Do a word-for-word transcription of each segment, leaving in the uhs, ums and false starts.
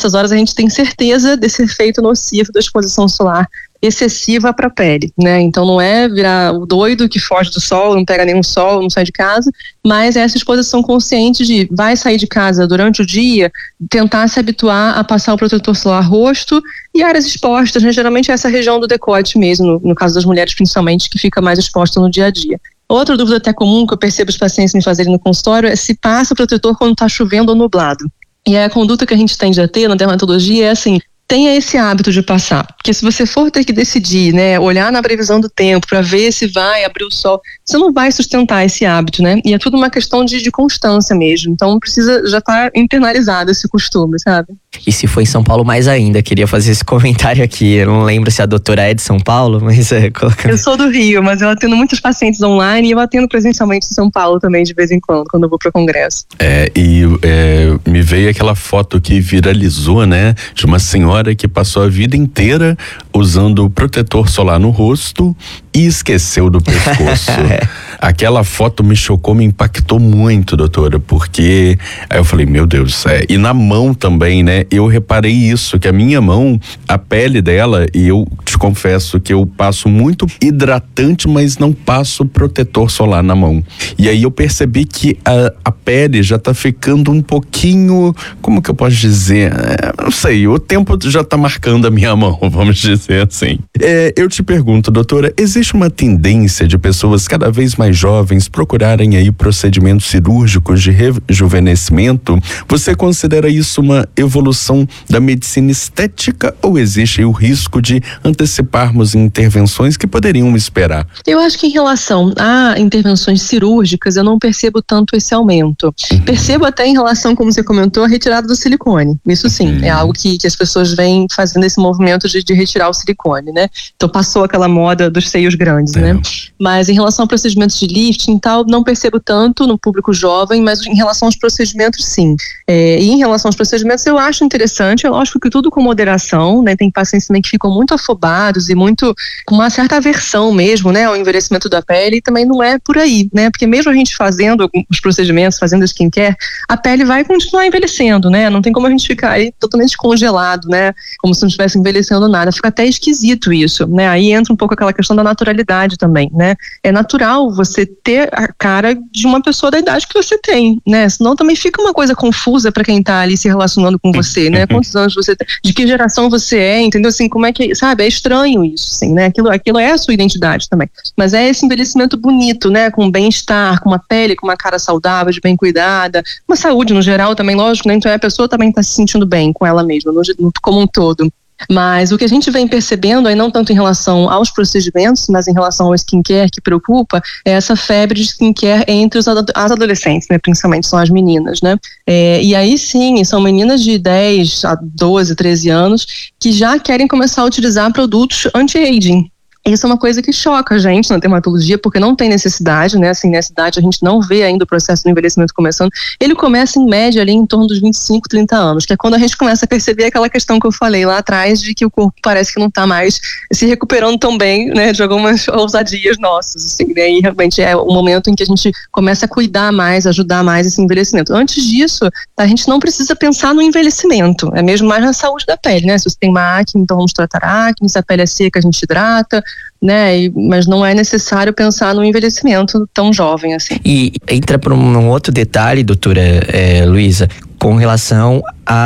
nessas horas a gente tem certeza desse efeito nocivo da exposição solar excessiva para a pele, né? Então não é virar o doido que foge do sol, não pega nenhum sol, não sai de casa, mas é essa exposição consciente de vai sair de casa durante o dia, tentar se habituar a passar o protetor solar rosto e áreas expostas, né? Geralmente é essa região do decote mesmo, no, no caso das mulheres principalmente, que fica mais exposta no dia a dia. Outra dúvida até comum que eu percebo os pacientes me fazerem no consultório é se passa o protetor quando está chovendo ou nublado. E a conduta que a gente tende a ter na dermatologia é assim: tenha esse hábito de passar, porque se você for ter que decidir, né, olhar na previsão do tempo para ver se vai abrir o sol, você não vai sustentar esse hábito, né, e é tudo uma questão de, de constância mesmo, então precisa já estar tá internalizado esse costume, sabe? E se for em São Paulo, mais ainda, queria fazer esse comentário aqui, eu não lembro se a doutora é de São Paulo, mas é... Colocando... Eu sou do Rio, mas eu atendo muitos pacientes online e eu atendo presencialmente em São Paulo também, de vez em quando, quando eu vou para o congresso. É, e é, me veio aquela foto que viralizou, né, de uma senhora que passou a vida inteira usando protetor solar no rosto e esqueceu do pescoço. Aquela foto me chocou, me impactou muito, doutora, porque aí eu falei, meu Deus, é, e na mão também, né, eu reparei isso, que a minha mão, a pele dela, e eu te confesso que eu passo muito hidratante, mas não passo protetor solar na mão. E aí eu percebi que a, a pele já tá ficando um pouquinho, como que eu posso dizer, é, não sei, o tempo já tá marcando a minha mão, vamos dizer assim. É, eu te pergunto, doutora, existe uma tendência de pessoas cada vez mais jovens procurarem aí procedimentos cirúrgicos de rejuvenescimento? Você considera isso uma evolução da medicina estética ou existe aí o risco de anteciparmos intervenções que poderiam esperar? Eu acho que em relação a intervenções cirúrgicas eu não percebo tanto esse aumento. Uhum. Percebo até em relação, como você comentou, a retirada do silicone. Isso sim, uhum. é algo que, que as pessoas vêm fazendo esse movimento de, de retirar o silicone, né? Então passou aquela moda dos seios grandes, é. né? Mas em relação a procedimentos de lifting e tal, não percebo tanto no público jovem, mas em relação aos procedimentos, sim. É, e em relação aos procedimentos, eu acho interessante, é lógico que tudo com moderação, né? Tem pacientes também que ficam muito afobados e muito, com uma certa aversão mesmo, né? Ao envelhecimento da pele, e também não é por aí, né? Porque mesmo a gente fazendo os procedimentos, fazendo skincare, a pele vai continuar envelhecendo, né? Não tem como a gente ficar aí totalmente congelado, né? Como se não estivesse envelhecendo nada. Fica até esquisito isso, né? Aí entra um pouco aquela questão da naturalidade também, né? É natural você ter a cara de uma pessoa da idade que você tem, né? Senão também fica uma coisa confusa para quem tá ali se relacionando com você, né? Quantos anos você tem, de que geração você é, entendeu? Assim, como é que, sabe? É estranho isso, assim, né? Aquilo, aquilo é a sua identidade também. Mas é esse envelhecimento bonito, né? Com bem-estar, com uma pele, com uma cara saudável, de bem cuidada, uma saúde no geral também, lógico, né? Então a pessoa também tá se sentindo bem com ela mesma, no, no, como um todo. Mas o que a gente vem percebendo, aí não tanto em relação aos procedimentos, mas em relação ao skincare que preocupa, é essa febre de skincare entre os ad- as adolescentes, né, principalmente são as meninas, né? É, e aí sim, são meninas de dez a doze, treze anos que já querem começar a utilizar produtos anti-aging. Isso é uma coisa que choca a gente na dermatologia, porque não tem necessidade, né? Assim, nessa idade a gente não vê ainda o processo do envelhecimento começando. Ele começa em média ali em torno dos vinte e cinco, trinta anos, que é quando a gente começa a perceber aquela questão que eu falei lá atrás, de que o corpo parece que não está mais se recuperando tão bem, né? De algumas ousadias nossas, assim, né? E realmente é o momento em que a gente começa a cuidar mais, ajudar mais esse envelhecimento. Antes disso, a gente não precisa pensar no envelhecimento, é mesmo mais na saúde da pele, né? Se você tem uma acne, então vamos tratar a acne, se a pele é seca, a gente hidrata, né? E, mas não é necessário pensar no envelhecimento tão jovem assim. E entra para um, um outro detalhe, doutora é, Luísa, com relação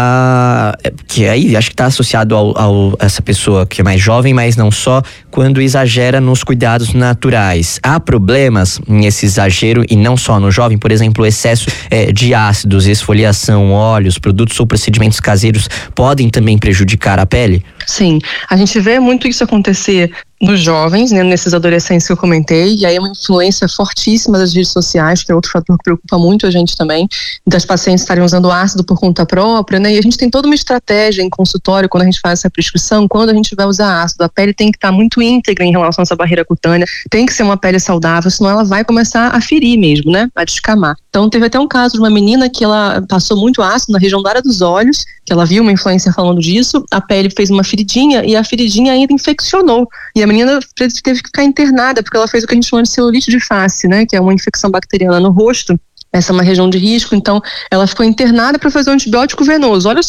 a... que aí acho que está associado ao, ao essa pessoa que é mais jovem, mas não só, quando exagera nos cuidados naturais. Há problemas nesse exagero e não só no jovem, por exemplo, o excesso é, de ácidos, esfoliação, óleos, produtos ou procedimentos caseiros podem também prejudicar a pele? Sim, a gente vê muito isso acontecer nos jovens, né, nesses adolescentes que eu comentei, e aí é uma influência fortíssima das redes sociais, que é outro fator que preocupa muito a gente também, das pacientes estarem usando ácido por conta própria, né, e a gente tem toda uma estratégia em consultório quando a gente faz essa prescrição, quando a gente vai usar ácido, a pele tem que estar muito íntegra em relação a essa barreira cutânea, tem que ser uma pele saudável, senão ela vai começar a ferir mesmo, né, a descamar. Então teve até um caso de uma menina que ela passou muito ácido na região da área dos olhos, que ela viu uma influencer falando disso, a pele fez uma feridinha e a feridinha ainda infeccionou, e a menina teve que ficar internada porque ela fez o que a gente chama de celulite de face, né, que é uma infecção bacteriana no rosto. Essa é uma região de risco, então ela ficou internada para fazer um antibiótico venoso. Olha só,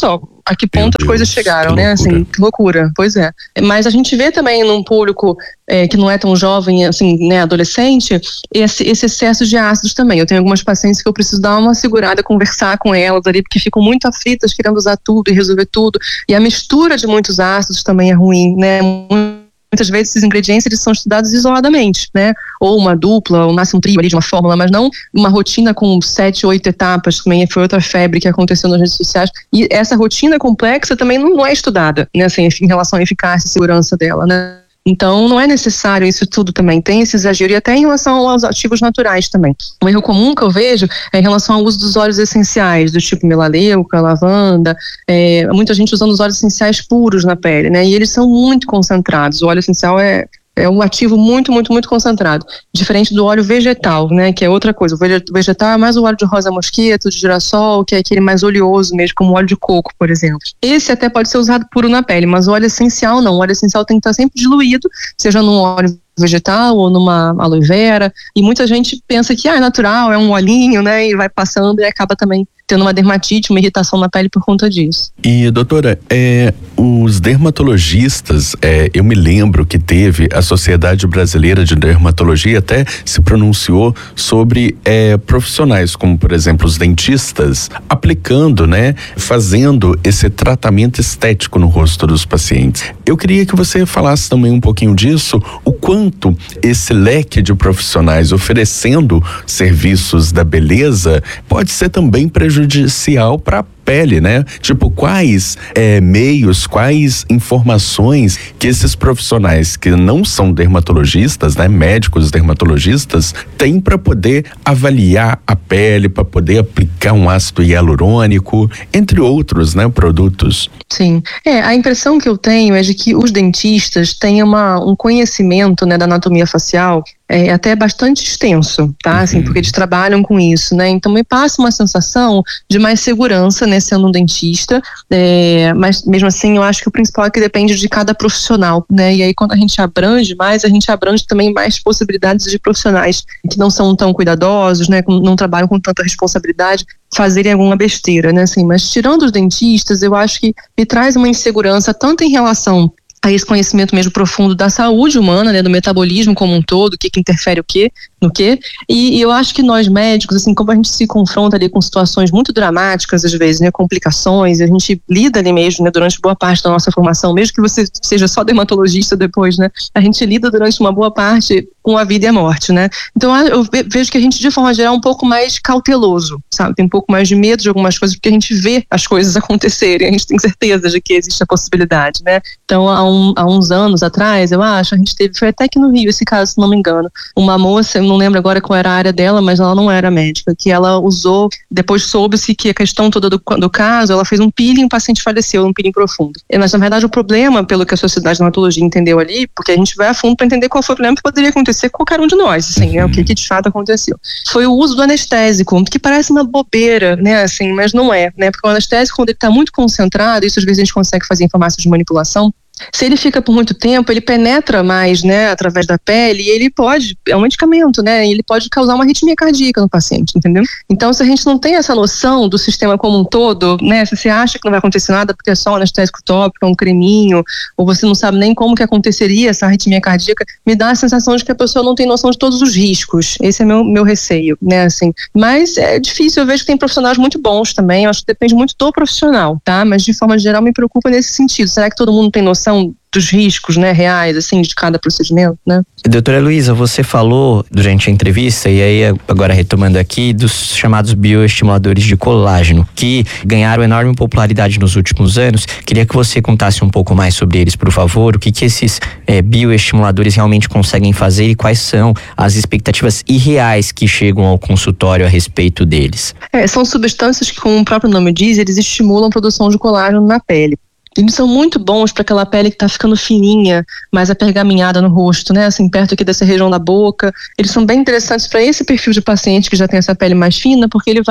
a que ponto as coisas chegaram, né? Assim, que loucura. Pois é. Mas a gente vê também num público é, que não é tão jovem, assim, né, adolescente, esse, esse excesso de ácidos também. Eu tenho algumas pacientes que eu preciso dar uma segurada, conversar com elas ali, porque ficam muito aflitas, querendo usar tudo e resolver tudo. E a mistura de muitos ácidos também é ruim, né? Muitas vezes esses ingredientes eles são estudados isoladamente, né? Ou uma dupla, ou nasce um trio ali de uma fórmula, mas não uma rotina com sete, oito etapas, também foi outra febre que aconteceu nas redes sociais. E essa rotina complexa também não é estudada, né? Assim, em relação à eficácia e segurança dela, né? Então, não é necessário isso tudo também, tem esse exagero, e até em relação aos ativos naturais também. Um erro comum que eu vejo é em relação ao uso dos óleos essenciais, do tipo melaleuca, lavanda, é, muita gente usando os óleos essenciais puros na pele, né, e eles são muito concentrados. O óleo essencial é É um ativo muito, muito, muito concentrado. Diferente do óleo vegetal, né? Que é outra coisa. O vegetal é mais o óleo de rosa mosquito, de girassol, que é aquele mais oleoso mesmo, como o óleo de coco, por exemplo. Esse até pode ser usado puro na pele, mas o óleo essencial não. O óleo essencial tem que estar sempre diluído, seja num óleo vegetal ou numa aloe vera. E muita gente pensa que ah, é natural, é um olhinho, né? E vai passando e acaba também tendo uma dermatite, uma irritação na pele por conta disso. E, doutora, é, os dermatologistas, é, eu me lembro que teve a Sociedade Brasileira de Dermatologia até se pronunciou sobre é, profissionais, como, por exemplo, os dentistas, aplicando, né, fazendo esse tratamento estético no rosto dos pacientes. Eu queria que você falasse também um pouquinho disso, o quanto esse leque de profissionais oferecendo serviços da beleza pode ser também prejudicial prejudicial para a pele, né? Tipo, quais é, meios, quais informações que esses profissionais que não são dermatologistas, né? Médicos dermatologistas, têm para poder avaliar a pele, para poder aplicar um ácido hialurônico, entre outros, né? Produtos. Sim. É, a impressão que eu tenho é de que os dentistas têm uma, um conhecimento, né, da anatomia facial é até bastante extenso, tá? Uhum. Assim, porque eles trabalham com isso, né? Então me passa uma sensação de mais segurança, né? Sendo um dentista, é, mas mesmo assim eu acho que o principal é que depende de cada profissional, né? E aí quando a gente abrange mais, a gente abrange também mais possibilidades de profissionais que não são tão cuidadosos, né? Não trabalham com tanta responsabilidade, fazerem alguma besteira, né? Assim, mas tirando os dentistas, eu acho que me traz uma insegurança tanto em relação a esse conhecimento mesmo profundo da saúde humana, né, do metabolismo como um todo, o que, que interfere o quê, no quê, e, e eu acho que nós médicos, assim, como a gente se confronta ali com situações muito dramáticas às vezes, né, complicações, a gente lida ali mesmo, né, durante boa parte da nossa formação, mesmo que você seja só dermatologista depois, né, a gente lida durante uma boa parte com a vida e a morte, né, então eu vejo que a gente de forma geral é um pouco mais cauteloso, sabe, tem um pouco mais de medo de algumas coisas, porque a gente vê as coisas acontecerem, a gente tem certeza de que existe a possibilidade, né, então há, um, há uns anos atrás, eu acho, a gente teve, foi até que no Rio esse caso, se não me engano, uma moça, eu não lembro agora qual era a área dela, mas ela não era médica, que ela usou, depois soube-se que a questão toda do, do caso, ela fez um peeling e o paciente faleceu, um peeling profundo. Mas na verdade o problema, pelo que a Sociedade de Dermatologia entendeu ali, porque a gente vai a fundo para entender qual foi o problema que poderia acontecer com qualquer um de nós, assim, né, o que, que de fato aconteceu. Foi o uso do anestésico, que parece uma bobeira, né, assim, mas não é, né, porque o anestésico, quando ele está muito concentrado, isso às vezes a gente consegue fazer em farmácias de manipulação, se ele fica por muito tempo, ele penetra mais, né, através da pele, e ele pode, é um medicamento, né, ele pode causar uma arritmia cardíaca no paciente, entendeu? Então, se a gente não tem essa noção do sistema como um todo, né, se você acha que não vai acontecer nada porque é só um anestésico tópico, é um creminho, ou você não sabe nem como que aconteceria essa arritmia cardíaca, me dá a sensação de que a pessoa não tem noção de todos os riscos. Esse é meu, meu receio, né, assim. Mas é difícil, eu vejo que tem profissionais muito bons também, eu acho que depende muito do profissional, tá? Mas de forma geral me preocupa nesse sentido. Será que todo mundo tem noção dos riscos, né, reais, assim, de cada procedimento, né? Doutora Luísa, você falou durante a entrevista, e aí agora retomando aqui, dos chamados bioestimuladores de colágeno, que ganharam enorme popularidade nos últimos anos. Queria que você contasse um pouco mais sobre eles, por favor, o que que esses é, bioestimuladores realmente conseguem fazer e quais são as expectativas irreais que chegam ao consultório a respeito deles. É, são substâncias que, como o próprio nome diz, eles estimulam a produção de colágeno na pele. Eles são muito bons para aquela pele que está ficando fininha, mais apergaminhada no rosto, né? Assim, perto aqui dessa região da boca. Eles são bem interessantes para esse perfil de paciente que já tem essa pele mais fina, porque ele vai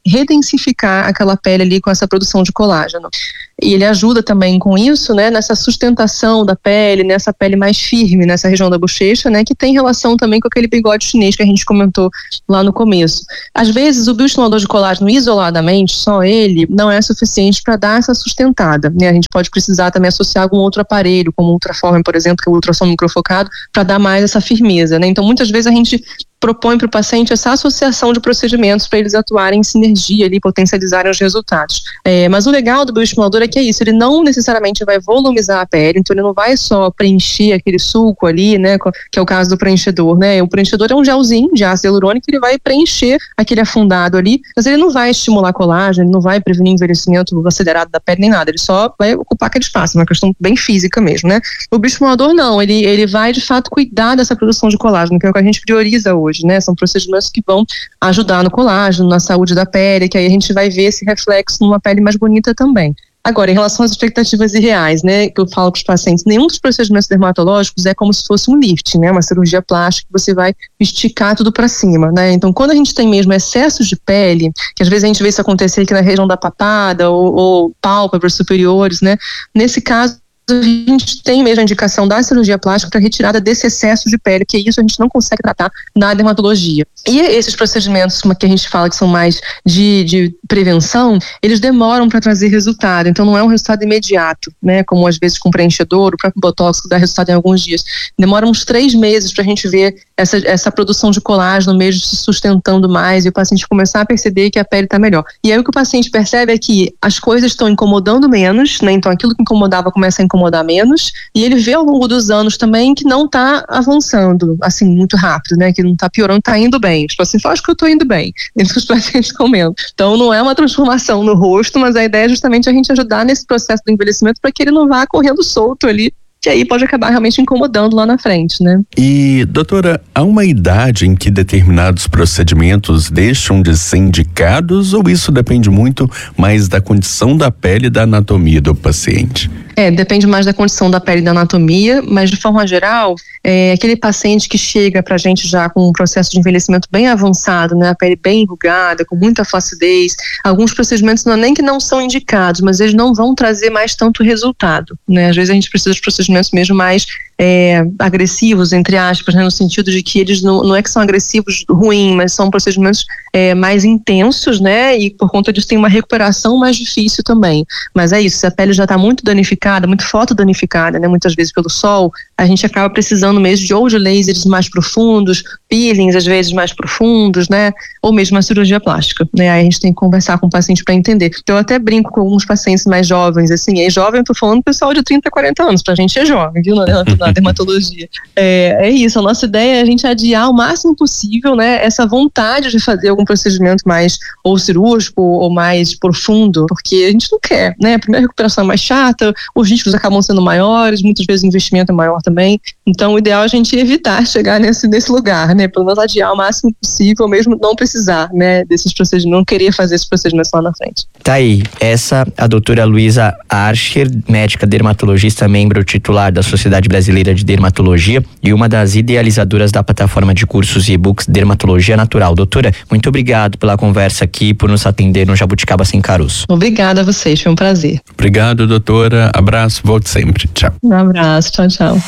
redensificar aquela pele ali com essa produção de colágeno. E ele ajuda também com isso, né, nessa sustentação da pele, nessa pele mais firme, nessa região da bochecha, né, que tem relação também com aquele bigode chinês que a gente comentou lá no começo. Às vezes, o bioestimulador de colágeno isoladamente, só ele, não é suficiente para dar essa sustentada, né? A gente pode precisar também associar algum outro aparelho, como o Ultraform, por exemplo, que é o ultrassom microfocado, para dar mais essa firmeza, né? Então, muitas vezes a gente propõe para o paciente essa associação de procedimentos para eles atuarem em sinergia ali, potencializarem os resultados. É, mas o legal do bioestimulador é que é isso, ele não necessariamente vai volumizar a pele, então ele não vai só preencher aquele suco ali, né, que é o caso do preenchedor, né? O preenchedor é um gelzinho de ácido hialurônico, ele vai preencher aquele afundado ali, mas ele não vai estimular colágeno, ele não vai prevenir envelhecimento acelerado da pele nem nada, ele só vai ocupar aquele espaço, uma questão bem física mesmo, né? O bioestimulador não, ele, ele vai de fato cuidar dessa produção de colágeno, que é o que a gente prioriza hoje. Hoje, né? São procedimentos que vão ajudar no colágeno, na saúde da pele, que aí a gente vai ver esse reflexo numa pele mais bonita também. Agora, em relação às expectativas irreais, né, que eu falo para os pacientes, nenhum dos procedimentos dermatológicos é como se fosse um lifting, né, uma cirurgia plástica que você vai esticar tudo para cima, né? Então, quando a gente tem mesmo excesso de pele, que às vezes a gente vê isso acontecer aqui na região da papada ou, ou pálpebras superiores, né, nesse caso a gente tem mesmo a indicação da cirurgia plástica para retirada desse excesso de pele, que isso a gente não consegue tratar na dermatologia. E esses procedimentos que a gente fala que são mais de, de prevenção, eles demoram para trazer resultado, então não é um resultado imediato, né? Como às vezes com preenchedor, o próprio botox que dá resultado em alguns dias. Demora uns três meses para a gente ver essa, essa produção de colágeno mesmo se sustentando mais e o paciente começar a perceber que a pele está melhor. E aí o que o paciente percebe é que as coisas estão incomodando menos, né? Então aquilo que incomodava começa a incomodar menos, e ele vê ao longo dos anos também que não está avançando assim muito rápido, né? Que não está piorando, está indo bem. Os pacientes falam, acho que eu estou indo bem, dentro dos pacientes comentam. Então não é uma transformação no rosto, mas a ideia é justamente a gente ajudar nesse processo do envelhecimento para que ele não vá correndo solto ali, que aí pode acabar realmente incomodando lá na frente, né? E, doutora, há uma idade em que determinados procedimentos deixam de ser indicados ou isso depende muito mais da condição da pele e da anatomia do paciente? É, depende mais da condição da pele e da anatomia, mas de forma geral, é, aquele paciente que chega pra gente já com um processo de envelhecimento bem avançado, né, a pele bem enrugada, com muita flacidez, alguns procedimentos não é nem que não são indicados, mas eles não vão trazer mais tanto resultado, né? Às vezes a gente precisa de procedimentos mesmo mais é, agressivos, entre aspas, né, no sentido de que eles não, não é que são agressivos ruim, mas são procedimentos é, mais intensos, né, e por conta disso tem uma recuperação mais difícil também. Mas é isso, se a pele já está muito danificada, muito fotodanificada, né, muitas vezes pelo sol, a gente acaba precisando mesmo de ou de lasers mais profundos, peelings às vezes mais profundos, né, ou mesmo uma cirurgia plástica, né, aí a gente tem que conversar com o paciente para entender. Então eu até brinco com alguns pacientes mais jovens, assim, é jovem, eu tô falando pessoal de trinta, quarenta anos, pra gente é jovem, viu, na, na dermatologia. É, é isso, a nossa ideia é a gente adiar o máximo possível, né, essa vontade de fazer algum procedimento mais ou cirúrgico ou mais profundo, porque a gente não quer, né, a primeira recuperação é mais chata, os riscos acabam sendo maiores, muitas vezes o investimento é maior também, então o ideal é a gente evitar chegar nesse, nesse lugar, né, pelo menos adiar o máximo possível, mesmo não precisar, né, desses procedimentos, não querer fazer esses procedimentos lá na frente. Tá aí, essa a doutora Luísa Archer, médica dermatologista, membro titular da Sociedade Brasileira de Dermatologia e uma das idealizadoras da plataforma de cursos e e-books Dermatologia Natural. Doutora, muito obrigado pela conversa aqui, por nos atender no Jabuticaba Sem Caroço. Obrigada a vocês, foi um prazer. Obrigado, doutora. Abraço, volte sempre. Tchau. Um abraço, tchau, tchau.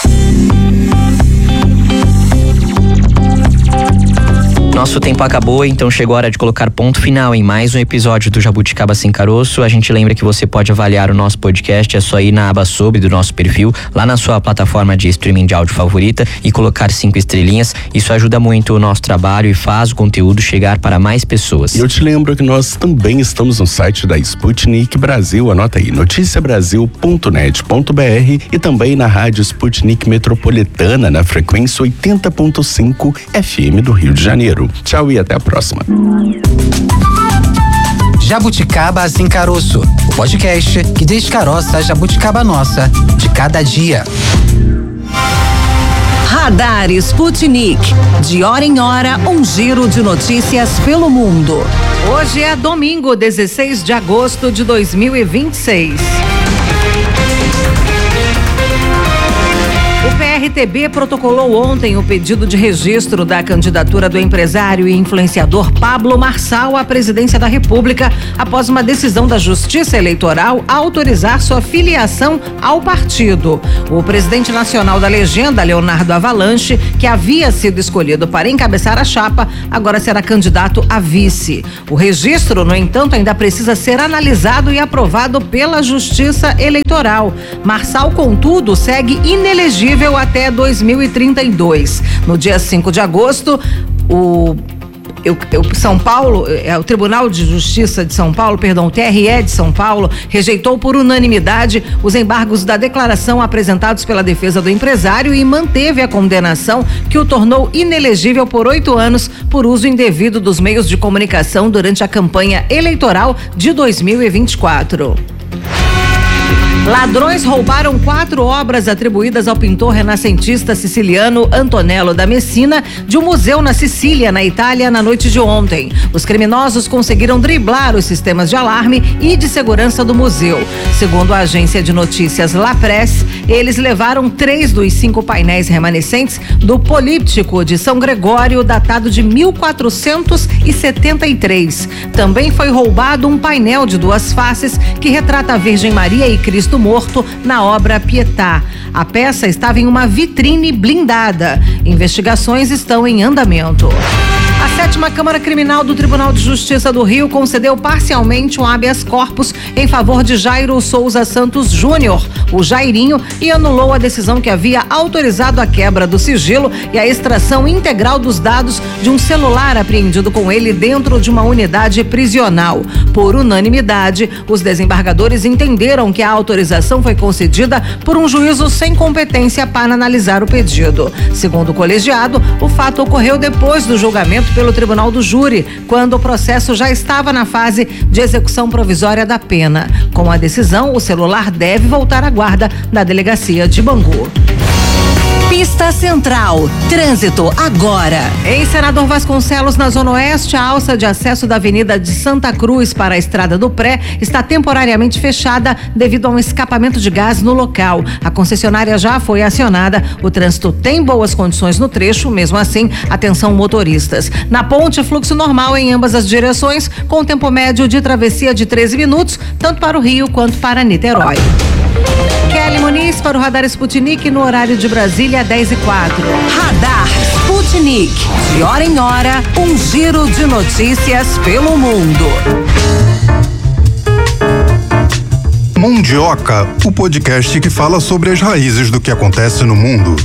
Nosso tempo acabou, então chegou a hora de colocar ponto final em mais um episódio do Jabuticaba Sem Caroço. A gente lembra que você pode avaliar o nosso podcast, é só ir na aba sobre do nosso perfil, lá na sua plataforma de streaming de áudio favorita e colocar cinco estrelinhas. Isso ajuda muito o nosso trabalho e faz o conteúdo chegar para mais pessoas. E eu te lembro que nós também estamos no site da Sputnik Brasil, anota aí, noticia brasil ponto net ponto b r e também na rádio Sputnik Metropolitana, na frequência oitenta ponto cinco F M do Rio de Janeiro. Tchau e até a próxima. Jabuticaba Sem Caroço, o podcast que descaroça a jabuticaba nossa de cada dia. Radar Sputnik. De hora em hora, um giro de notícias pelo mundo. Hoje é domingo, dezesseis de agosto de dois mil e vinte e seis. O P R R T B protocolou ontem o pedido de registro da candidatura do empresário e influenciador Pablo Marçal à presidência da República após uma decisão da Justiça Eleitoral autorizar sua filiação ao partido. O presidente nacional da legenda, Leonardo Avalanche, que havia sido escolhido para encabeçar a chapa, agora será candidato a vice. O registro, no entanto, ainda precisa ser analisado e aprovado pela Justiça Eleitoral. Marçal, contudo, segue inelegível até dois mil e trinta e dois. No dia cinco de agosto, o Eu, eu, São Paulo, é, o Tribunal de Justiça de São Paulo, perdão, o T R E de São Paulo, rejeitou por unanimidade os embargos da declaração apresentados pela defesa do empresário e manteve a condenação que o tornou inelegível por oito anos por uso indevido dos meios de comunicação durante a campanha eleitoral de dois mil e vinte e quatro. Ladrões roubaram quatro obras atribuídas ao pintor renascentista siciliano Antonello da Messina de um museu na Sicília, na Itália, na noite de ontem. Os criminosos conseguiram driblar os sistemas de alarme e de segurança do museu. Segundo a agência de notícias La Presse, eles levaram três dos cinco painéis remanescentes do Políptico de São Gregório, datado de mil quatrocentos e setenta e três. Também foi roubado um painel de duas faces que retrata a Virgem Maria e Cristo morto na obra Pietà. A peça estava em uma vitrine blindada. Investigações estão em andamento. A sétima Câmara Criminal do Tribunal de Justiça do Rio concedeu parcialmente um habeas corpus em favor de Jairo Souza Santos Júnior, o Jairinho, e anulou a decisão que havia autorizado a quebra do sigilo e a extração integral dos dados de um celular apreendido com ele dentro de uma unidade prisional. Por unanimidade, os desembargadores entenderam que a autorização foi concedida por um juízo sem competência para analisar o pedido. Segundo o colegiado, o fato ocorreu depois do julgamento pelo Tribunal do Júri, quando o processo já estava na fase de execução provisória da pena. Com a decisão, o celular deve voltar à guarda da delegacia de Bangu. Pista Central. Trânsito agora. Em Senador Vasconcelos, na Zona Oeste, a alça de acesso da Avenida de Santa Cruz para a Estrada do Pré está temporariamente fechada devido a um escapamento de gás no local. A concessionária já foi acionada. O trânsito tem boas condições no trecho, mesmo assim, atenção motoristas. Na ponte, fluxo normal em ambas as direções, com tempo médio de travessia de treze minutos, tanto para o Rio quanto para Niterói. Kelly Muniz para o Radar Sputnik no horário de Brasília, dez e quatro. Radar Sputnik. De hora em hora, um giro de notícias pelo mundo. Mundioca, o podcast que fala sobre as raízes do que acontece no mundo.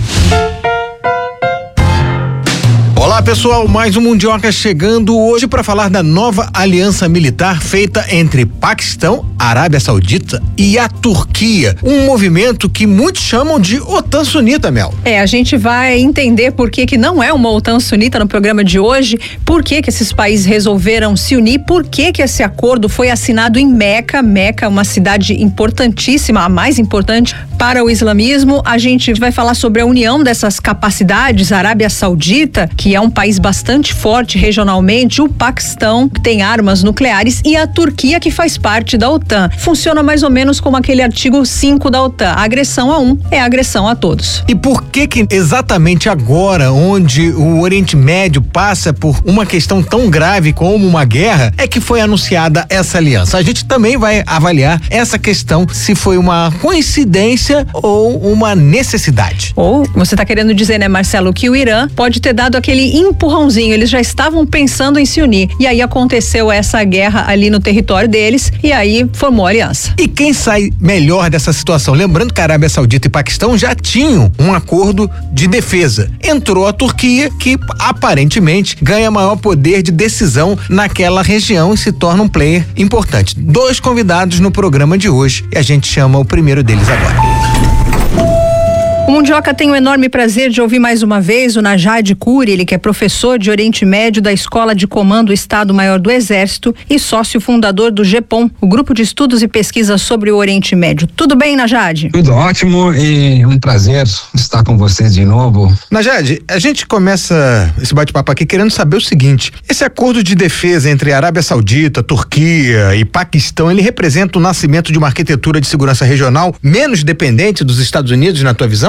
Olá pessoal, mais um Mundioca chegando hoje para falar da nova aliança militar feita entre Paquistão, Arábia Saudita e a Turquia. Um movimento que muitos chamam de OTAN sunita, Mel. É, a gente vai entender por que que não é uma OTAN sunita no programa de hoje, por que que esses países resolveram se unir, por que que esse acordo foi assinado em Meca. Meca, uma cidade importantíssima, a mais importante para o islamismo. A gente vai falar sobre a união dessas capacidades, a Arábia Saudita, que é um país bastante forte regionalmente, o Paquistão, que tem armas nucleares, e a Turquia, que faz parte da OTAN. Funciona mais ou menos como aquele artigo cinco da OTAN. A agressão a um é agressão a todos. E por que que exatamente agora, onde o Oriente Médio passa por uma questão tão grave como uma guerra, é que foi anunciada essa aliança? A gente também vai avaliar essa questão, se foi uma coincidência ou uma necessidade. Ou você está querendo dizer, né, Marcelo, que o Irã pode ter dado aquele empurrãozinho, eles já estavam pensando em se unir, e aí aconteceu essa guerra ali no território deles, e aí formou a aliança. E quem sai melhor dessa situação? Lembrando que a Arábia Saudita e Paquistão já tinham um acordo de defesa. Entrou a Turquia, que aparentemente ganha maior poder de decisão naquela região e se torna um player importante. Dois convidados no programa de hoje, e a gente chama o primeiro deles agora. O Mundioca tem o enorme prazer de ouvir mais uma vez o Najad Kuri, ele que é professor de Oriente Médio da Escola de Comando Estado-Maior do Exército e sócio fundador do GEPOM, o Grupo de Estudos e Pesquisas sobre o Oriente Médio. Tudo bem, Najad? Tudo ótimo e um prazer estar com vocês de novo. Najad, a gente começa esse bate-papo aqui querendo saber o seguinte: esse acordo de defesa entre Arábia Saudita, Turquia e Paquistão, ele representa o nascimento de uma arquitetura de segurança regional menos dependente dos Estados Unidos, na tua visão?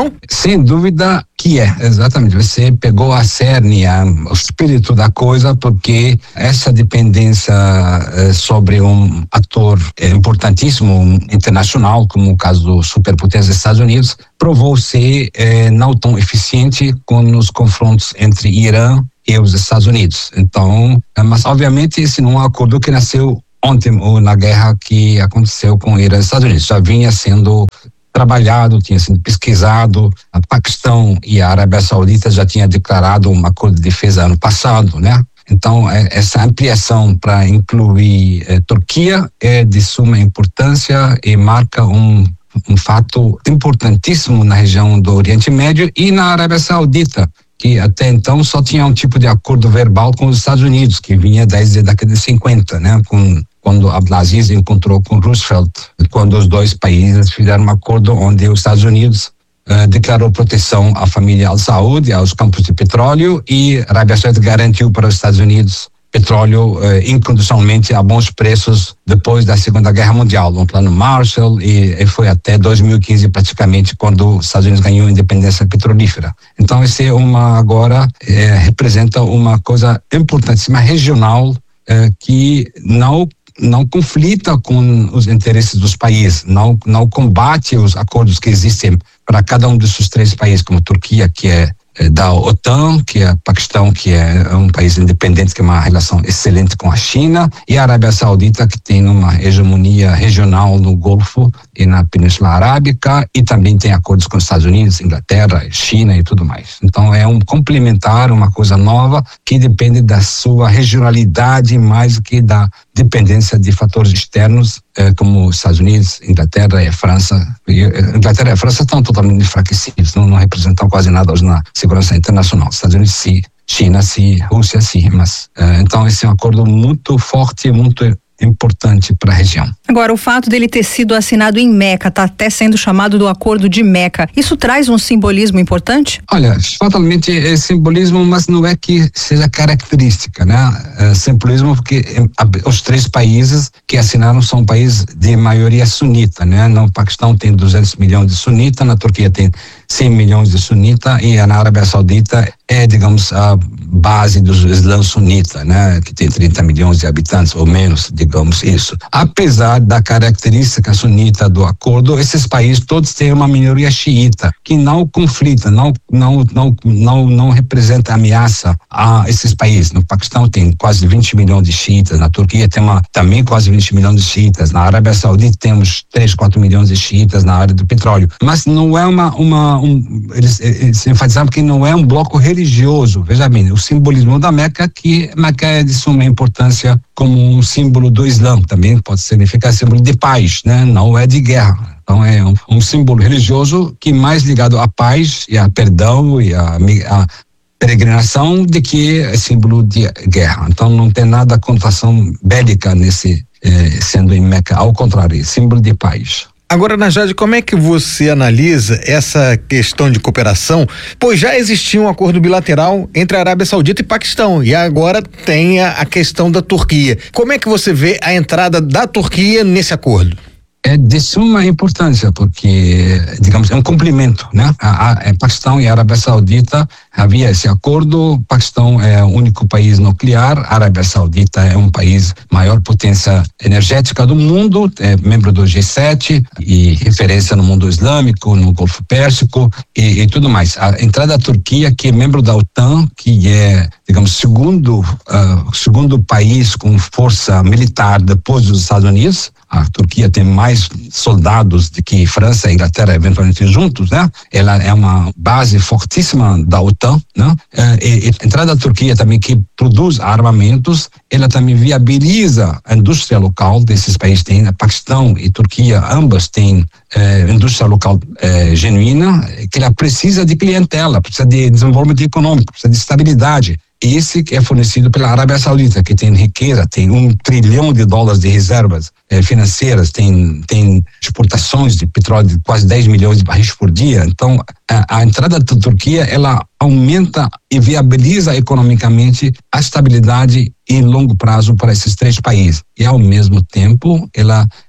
não? Sem dúvida que é, exatamente. Você pegou a cerne, a, o espírito da coisa, porque essa dependência eh, sobre um ator eh, importantíssimo, internacional, como o caso do superpotência dos Estados Unidos, provou ser eh, não tão eficiente com os confrontos entre Irã e os Estados Unidos. Então, mas obviamente esse não é um acordo que nasceu ontem ou na guerra que aconteceu com Irã e Estados Unidos. Já vinha sendo trabalhado, tinha sido pesquisado. A Paquistão e a Arábia Saudita já tinham declarado um acordo de defesa ano passado, né? Então, essa ampliação para incluir eh, Turquia é de suma importância e marca um, um fato importantíssimo na região do Oriente Médio e na Arábia Saudita, que até então só tinha um tipo de acordo verbal com os Estados Unidos, que vinha desde a década de cinquenta, né? Com quando Abdelaziz encontrou com Roosevelt, quando os dois países fizeram um acordo onde os Estados Unidos uh, declarou proteção à família Al Saud, aos campos de petróleo, e a Arábia Saudita garantiu para os Estados Unidos petróleo uh, incondicionalmente a bons preços depois da Segunda Guerra Mundial, no plano Marshall, e, e foi até dois mil e quinze praticamente quando os Estados Unidos ganhou a independência petrolífera. Então esse é uma agora eh, representa uma coisa importantíssima regional eh, que não não conflita com os interesses dos países, não não combate os acordos que existem para cada um desses três países, como Turquia, que é da OTAN, que é Paquistão, que é um país independente, que tem uma relação excelente com a China, e a Arábia Saudita, que tem uma hegemonia regional no Golfo e na Península Arábica, e também tem acordos com os Estados Unidos, Inglaterra, China e tudo mais. Então é um complementar, uma coisa nova, que depende da sua regionalidade mais do que da dependência de fatores externos, eh, como os Estados Unidos, Inglaterra e a França. E, eh, Inglaterra e a França estão totalmente enfraquecidos, não, não representam quase nada hoje na segurança internacional. Estados Unidos sim, China sim, Rússia sim, mas eh, então esse é um acordo muito forte, muito importante para a região. Agora, o fato dele ter sido assinado em Meca, está até sendo chamado do Acordo de Meca, isso traz um simbolismo importante? Olha, fatalmente é simbolismo, mas não é que seja característica, né? É simbolismo porque os três países que assinaram são países de maioria sunita, né? No Paquistão tem duzentos milhões de sunita, na Turquia tem cem milhões de sunita e na Arábia Saudita é, digamos, a base do Islã sunita, né? Que tem trinta milhões de habitantes ou menos, digamos isso. Apesar da característica sunita do acordo, esses países todos têm uma minoria xiita que não conflita, não não não não não representa ameaça a esses países. No Paquistão tem quase vinte milhões de xiitas, na Turquia tem uma, também quase vinte milhões de xiitas, na Arábia Saudita temos três, quatro milhões de xiitas na área do petróleo. Mas não é uma uma um, eles, eles enfatizaram que não é um bloco religioso. Veja bem, o simbolismo da Meca, que Meca é de suma importância como um símbolo do Islã, também pode significar símbolo de paz, né? Não é de guerra. Então é um, um símbolo religioso que mais ligado à paz e a perdão e a, a peregrinação de que é símbolo de guerra. Então não tem nada conotação bélica nesse eh, sendo em Meca, ao contrário, é símbolo de paz. Agora, Najad, como é que você analisa essa questão de cooperação? Pois já existia um acordo bilateral entre a Arábia Saudita e Paquistão e agora tem a, a questão da Turquia. Como é que você vê a entrada da Turquia nesse acordo? É de suma importância, porque, digamos, é um complemento, né? A, a, a Paquistão e a Arábia Saudita havia esse acordo. O Paquistão é o único país nuclear, a Arábia Saudita é um país maior potência energética do mundo, é membro do G sete e referência no mundo islâmico, no Golfo Pérsico e, e tudo mais. A entrada da Turquia, que é membro da OTAN, que é, digamos, segundo uh, segundo país com força militar depois dos Estados Unidos. A Turquia tem mais soldados do que França e Inglaterra eventualmente juntos, né? Ela é uma base fortíssima da OTAN, né? E, e a entrada da Turquia também, que produz armamentos, ela também viabiliza a indústria local desses países. Tem a Paquistão e Turquia, ambas têm eh, indústria local eh, genuína, que ela precisa de clientela, precisa de desenvolvimento econômico, precisa de estabilidade. Esse é fornecido pela Arábia Saudita, que tem riqueza, tem um trilhão de dólares de reservas eh, financeiras, tem, tem exportações de petróleo de quase dez milhões de barris por dia. Então, a, a entrada da Turquia, ela aumenta e viabiliza economicamente a estabilidade em longo prazo para esses três países. E, ao mesmo tempo, ela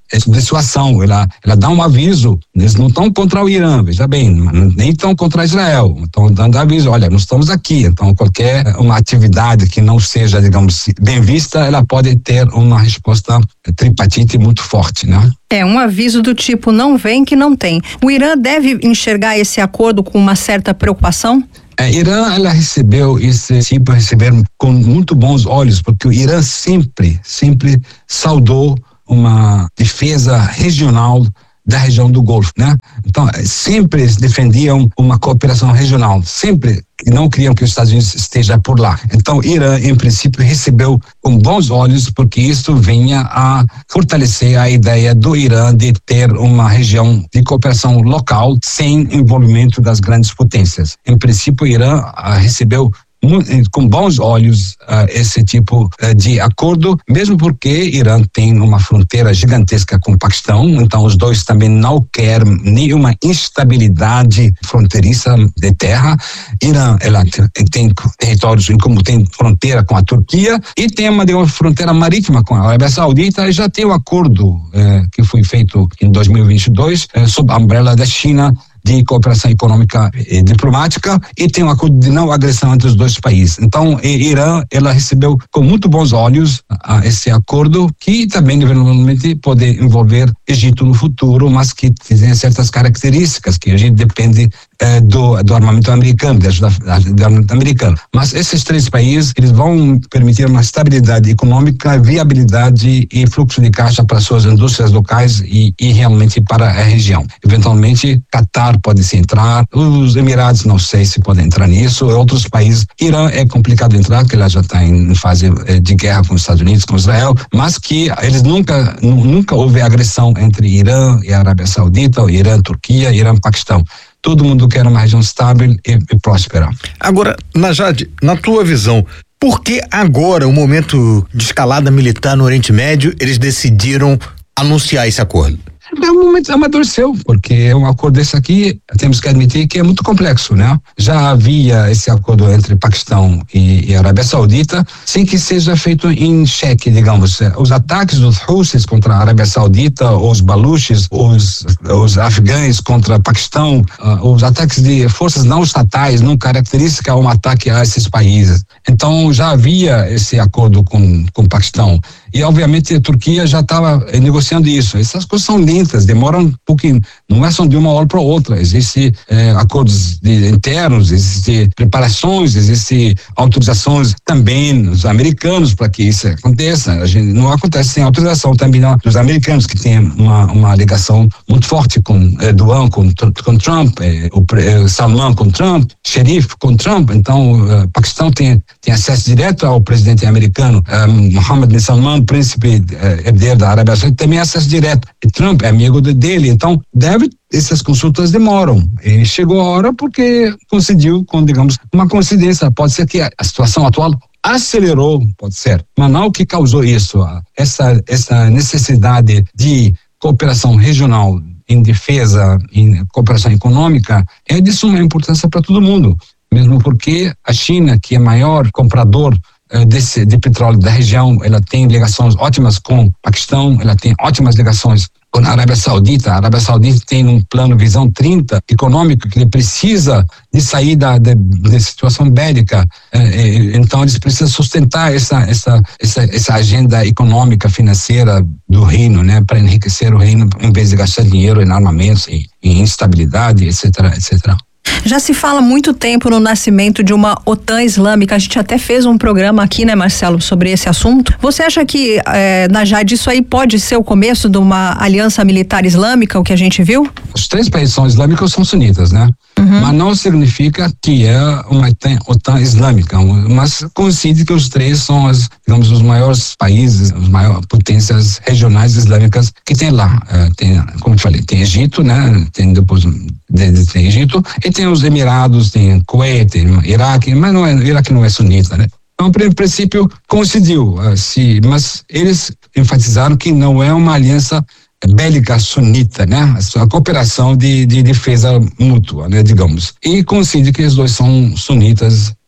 de sua ação, ela, ela dá um aviso, eles não estão contra o Irã, veja bem, nem estão contra Israel, estão dando aviso, olha, nós estamos aqui, então qualquer uma atividade que não seja, digamos, bem vista, ela pode ter uma resposta tripartite muito forte, né? É, um aviso do tipo, não vem que não tem. O Irã deve enxergar esse acordo com uma certa preocupação? A Irã, ela recebeu esse tipo, receberam com muito bons olhos, porque o Irã sempre, sempre saudou uma defesa regional da região do Golfo, né? Então, sempre eles defendiam uma cooperação regional, sempre não queriam que os Estados Unidos esteja por lá. Então, o Irã, em princípio, recebeu com bons olhos, porque isso vinha a fortalecer a ideia do Irã de ter uma região de cooperação local sem envolvimento das grandes potências. Em princípio, o Irã ah, recebeu com bons olhos uh, esse tipo uh, de acordo, mesmo porque Irã tem uma fronteira gigantesca com o Paquistão, então os dois também não querem nenhuma instabilidade fronteiriça de terra. Irã, ela tem territórios como tem fronteira com a Turquia e tem uma, uma fronteira marítima com a Arábia Saudita, e já tem um acordo uh, que foi feito em dois mil e vinte e dois uh, sob a umbrella da China, de cooperação econômica e diplomática, e tem um acordo de não agressão entre os dois países. Então, Irã, ela recebeu com muito bons olhos a, a esse acordo, que também eventualmente pode envolver Egito no futuro, mas que tem certas características, que a gente depende eh, do, do armamento americano, da ajuda do armamento americano. Mas esses três países, eles vão permitir uma estabilidade econômica, viabilidade e fluxo de caixa para suas indústrias locais e, e realmente para a região. Eventualmente, Catar pode se entrar, os Emirados não sei se podem entrar nisso, outros países. Irã é complicado entrar, porque ela já está em fase de guerra com os Estados Unidos, com Israel, mas que eles nunca, nunca houve agressão entre Irã e a Arábia Saudita, ou Irã, Turquia, Irã, Paquistão. Todo mundo quer uma região estável e, e próspera. Agora, Najad, na tua visão, por que agora, o momento de escalada militar no Oriente Médio, eles decidiram anunciar esse acordo? É um momento amadureceu, porque um acordo desse aqui, temos que admitir que é muito complexo, né? Já havia esse acordo entre Paquistão e, e Arábia Saudita, sem que seja feito em xeque, digamos. Os ataques dos Houthis contra a Arábia Saudita, os baluches, os, os afegães contra Paquistão, uh, os ataques de forças não estatais não característica um ataque a esses países. Então, já havia esse acordo com com o Paquistão. E, obviamente, a Turquia já estava negociando isso. Essas coisas são lentas, demoram um pouquinho. Não é só de uma hora para outra. Existem eh, acordos de, internos, existem preparações, existem autorizações também dos americanos para que isso aconteça. A gente, não acontece sem autorização também não, dos americanos, que têm uma, uma ligação muito forte com Erdogan, com, com Trump, eh, o eh, Salman com Trump, Sharif com Trump. Então, o eh, Paquistão tem, tem acesso direto ao presidente americano, eh, Mohammed bin Salman, príncipe eh, herdeiro da Arábia Saudita, também acesso direto. E Trump é amigo dele, então deve, essas consultas demoram. E chegou a hora porque coincidiu com, digamos, uma coincidência. Pode ser que a, a situação atual acelerou, pode ser, mas não o que causou isso, essa, essa necessidade de cooperação regional em defesa, em cooperação econômica, é de suma importância para todo mundo, mesmo porque a China, que é maior comprador Desse, de petróleo da região, ela tem ligações ótimas com o Paquistão, ela tem ótimas ligações com a Arábia Saudita. A Arábia Saudita tem um plano Visão trinta econômico que ele precisa de sair da, da, da situação bélica. É, então eles precisam sustentar essa, essa, essa, essa agenda econômica, financeira do reino, né, para enriquecer o reino, em vez de gastar dinheiro em armamentos, em, em instabilidade, etc, etcétera. Já se fala há muito tempo no nascimento de uma OTAN islâmica. A gente até fez um programa aqui, né, Marcelo, sobre esse assunto. Você acha que, é, Najad, isso aí pode ser o começo de uma aliança militar islâmica, o que a gente viu? Os três países são islâmicos, são sunitas, né? Uhum. Mas não significa que é uma OTAN islâmica, mas coincide que os três são, as, digamos, os maiores países, as maiores potências regionais islâmicas que tem lá. É, tem, como eu falei, tem Egito, né? Tem depois tem Egito, e tem os Emirados, tem Kuwait, tem Iraque, mas não é, Iraque não é sunita, né? Então, em princípio, coincidiu, se, mas eles enfatizaram que não é uma aliança bélica sunita, né? A cooperação de, de defesa mútua, né? Digamos. E coincide que os dois são sunitas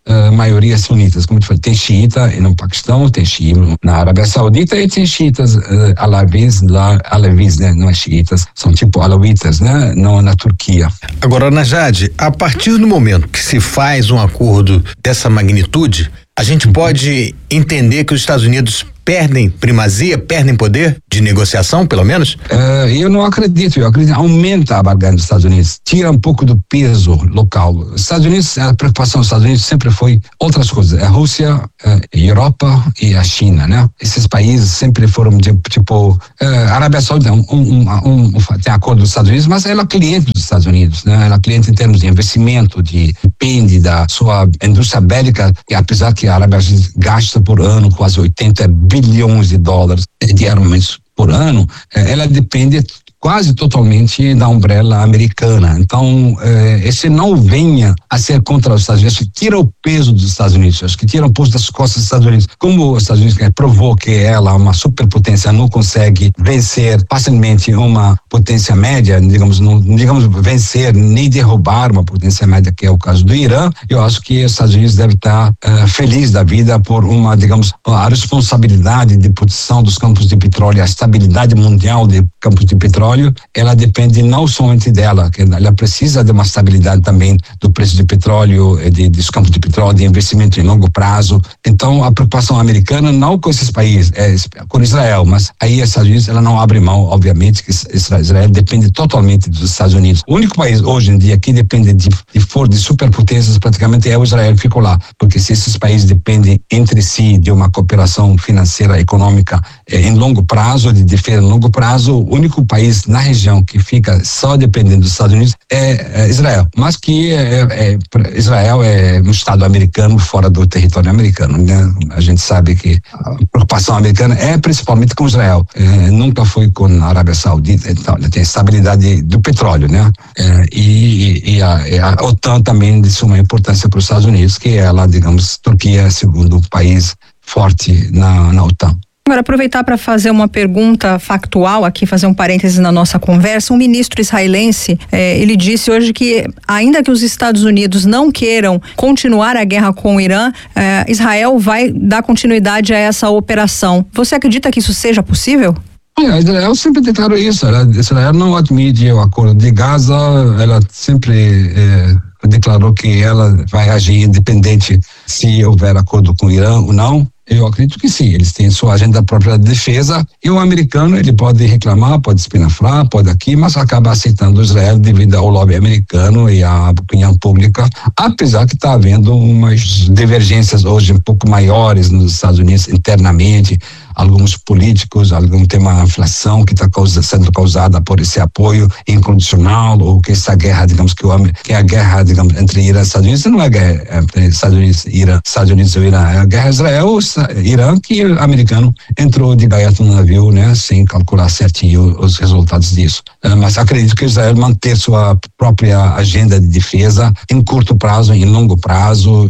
uh, maioria sunitas, como eu falei, tem xiita no Paquistão, tem xiita na Arábia Saudita e tem xiitas uh, alavis, lá, alavis, né? Não é xiitas, são tipo alawitas, né? Não na Turquia. Agora, Najad, a partir do momento que se faz um acordo dessa magnitude, a gente pode entender que os Estados Unidos perdem primazia, perdem poder de negociação, pelo menos? Uh, eu não acredito, eu acredito que aumenta a barganha dos Estados Unidos, tira um pouco do peso local. Os Estados Unidos, a preocupação dos Estados Unidos sempre foi outras coisas, a Rússia, a Europa e a China, né? Esses países sempre foram de, tipo, uh, a Arábia Saudita um, um, um, um, tem acordo dos Estados Unidos, mas ela é cliente dos Estados Unidos, né? Ela é cliente em termos de investimento, de, depende da sua indústria bélica, que apesar que a Arábia Saudita gasta por ano quase oitenta bilhões de dólares de armamentos por ano, ela depende quase totalmente da umbrella americana. Então, eh, esse não venha a ser contra os Estados Unidos, acho que tira o peso dos Estados Unidos, acho que tira um pouco das costas dos Estados Unidos. Como os Estados Unidos provou que ela, uma superpotência, não consegue vencer facilmente uma potência média, digamos, não, digamos, vencer nem derrubar uma potência média, que é o caso do Irã, eu acho que os Estados Unidos devem estar uh, feliz da vida por uma, digamos, a responsabilidade de produção dos campos de petróleo, a estabilidade mundial de campos de petróleo, ela depende não somente dela, que ela precisa de uma estabilidade também do preço de petróleo, de, dos campos de petróleo, de investimento em longo prazo. Então, a preocupação americana não com esses países, é com Israel, mas aí os Estados Unidos, ela não abre mão, obviamente, que Israel depende totalmente dos Estados Unidos. O único país hoje em dia que depende de, de, for, de superpotências praticamente é o Israel, ficou lá, porque se esses países dependem entre si de uma cooperação financeira, econômica eh, em longo prazo, de defesa em longo prazo, o único país na região que fica só dependendo dos Estados Unidos é, é Israel, mas que é, é, Israel é um estado americano fora do território americano, né? A gente sabe que a preocupação americana é principalmente com Israel, é, nunca foi com a Arábia Saudita, então ela tem estabilidade do petróleo, né? É, e, e, a, e a OTAN também de suma importância para os Estados Unidos, que ela, digamos, Turquia é o segundo país forte na, na OTAN. Agora, aproveitar para fazer uma pergunta factual aqui, fazer um parêntese na nossa conversa. Um ministro israelense, eh, ele disse hoje que, ainda que os Estados Unidos não queiram continuar a guerra com o Irã, eh, Israel vai dar continuidade a essa operação. Você acredita que isso seja possível? É, Israel sempre declarou isso. Ela, Israel não admite o acordo de Gaza, ela sempre eh, declarou que ela vai agir independente se houver acordo com o Irã ou não. Eu acredito que sim, eles têm sua agenda própria de defesa e o americano, ele pode reclamar, pode espinafrar, pode aqui, mas acaba aceitando Israel devido ao lobby americano e à opinião pública, apesar que está havendo umas divergências hoje um pouco maiores nos Estados Unidos internamente, alguns políticos, algum tem uma inflação que está causa, sendo causada por esse apoio incondicional, ou que essa guerra, digamos, que, o, que a guerra, digamos, entre Irã e Estados Unidos não é guerra entre Estados Unidos e Irã, Estados Unidos e Irã, é a guerra Israel Irã, que o americano entrou de gaiato no navio, né, sem calcular certinho os resultados disso. Mas acredito que Israel manter sua própria agenda de defesa em curto prazo, em longo prazo,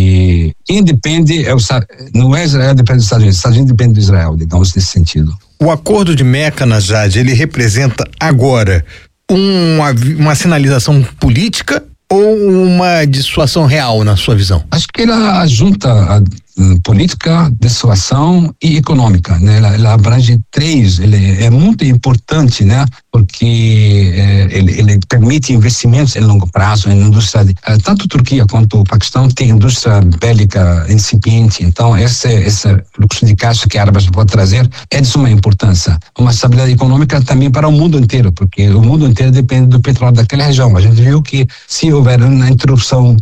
e independe, é o, não é Israel depende dos Estados Unidos, os Estados Unidos depende do Israel, digamos, nesse sentido. O acordo de Meca, Najad, ele representa agora uma, uma sinalização política ou uma dissuasão real, na sua visão? Acho que ela junta a política, dissuasão e econômica, né? Ela, ela abrange três, ele é muito importante, né? Porque é, ele, ele permite investimentos em longo prazo em indústria, de, tanto Turquia quanto o Paquistão tem indústria bélica incipiente, então esse, esse fluxo de caixa que a Arábia pode trazer é de suma importância. Uma estabilidade econômica também para o mundo inteiro, porque o mundo inteiro depende do petróleo daquela região. A gente viu que se houver uma interrupção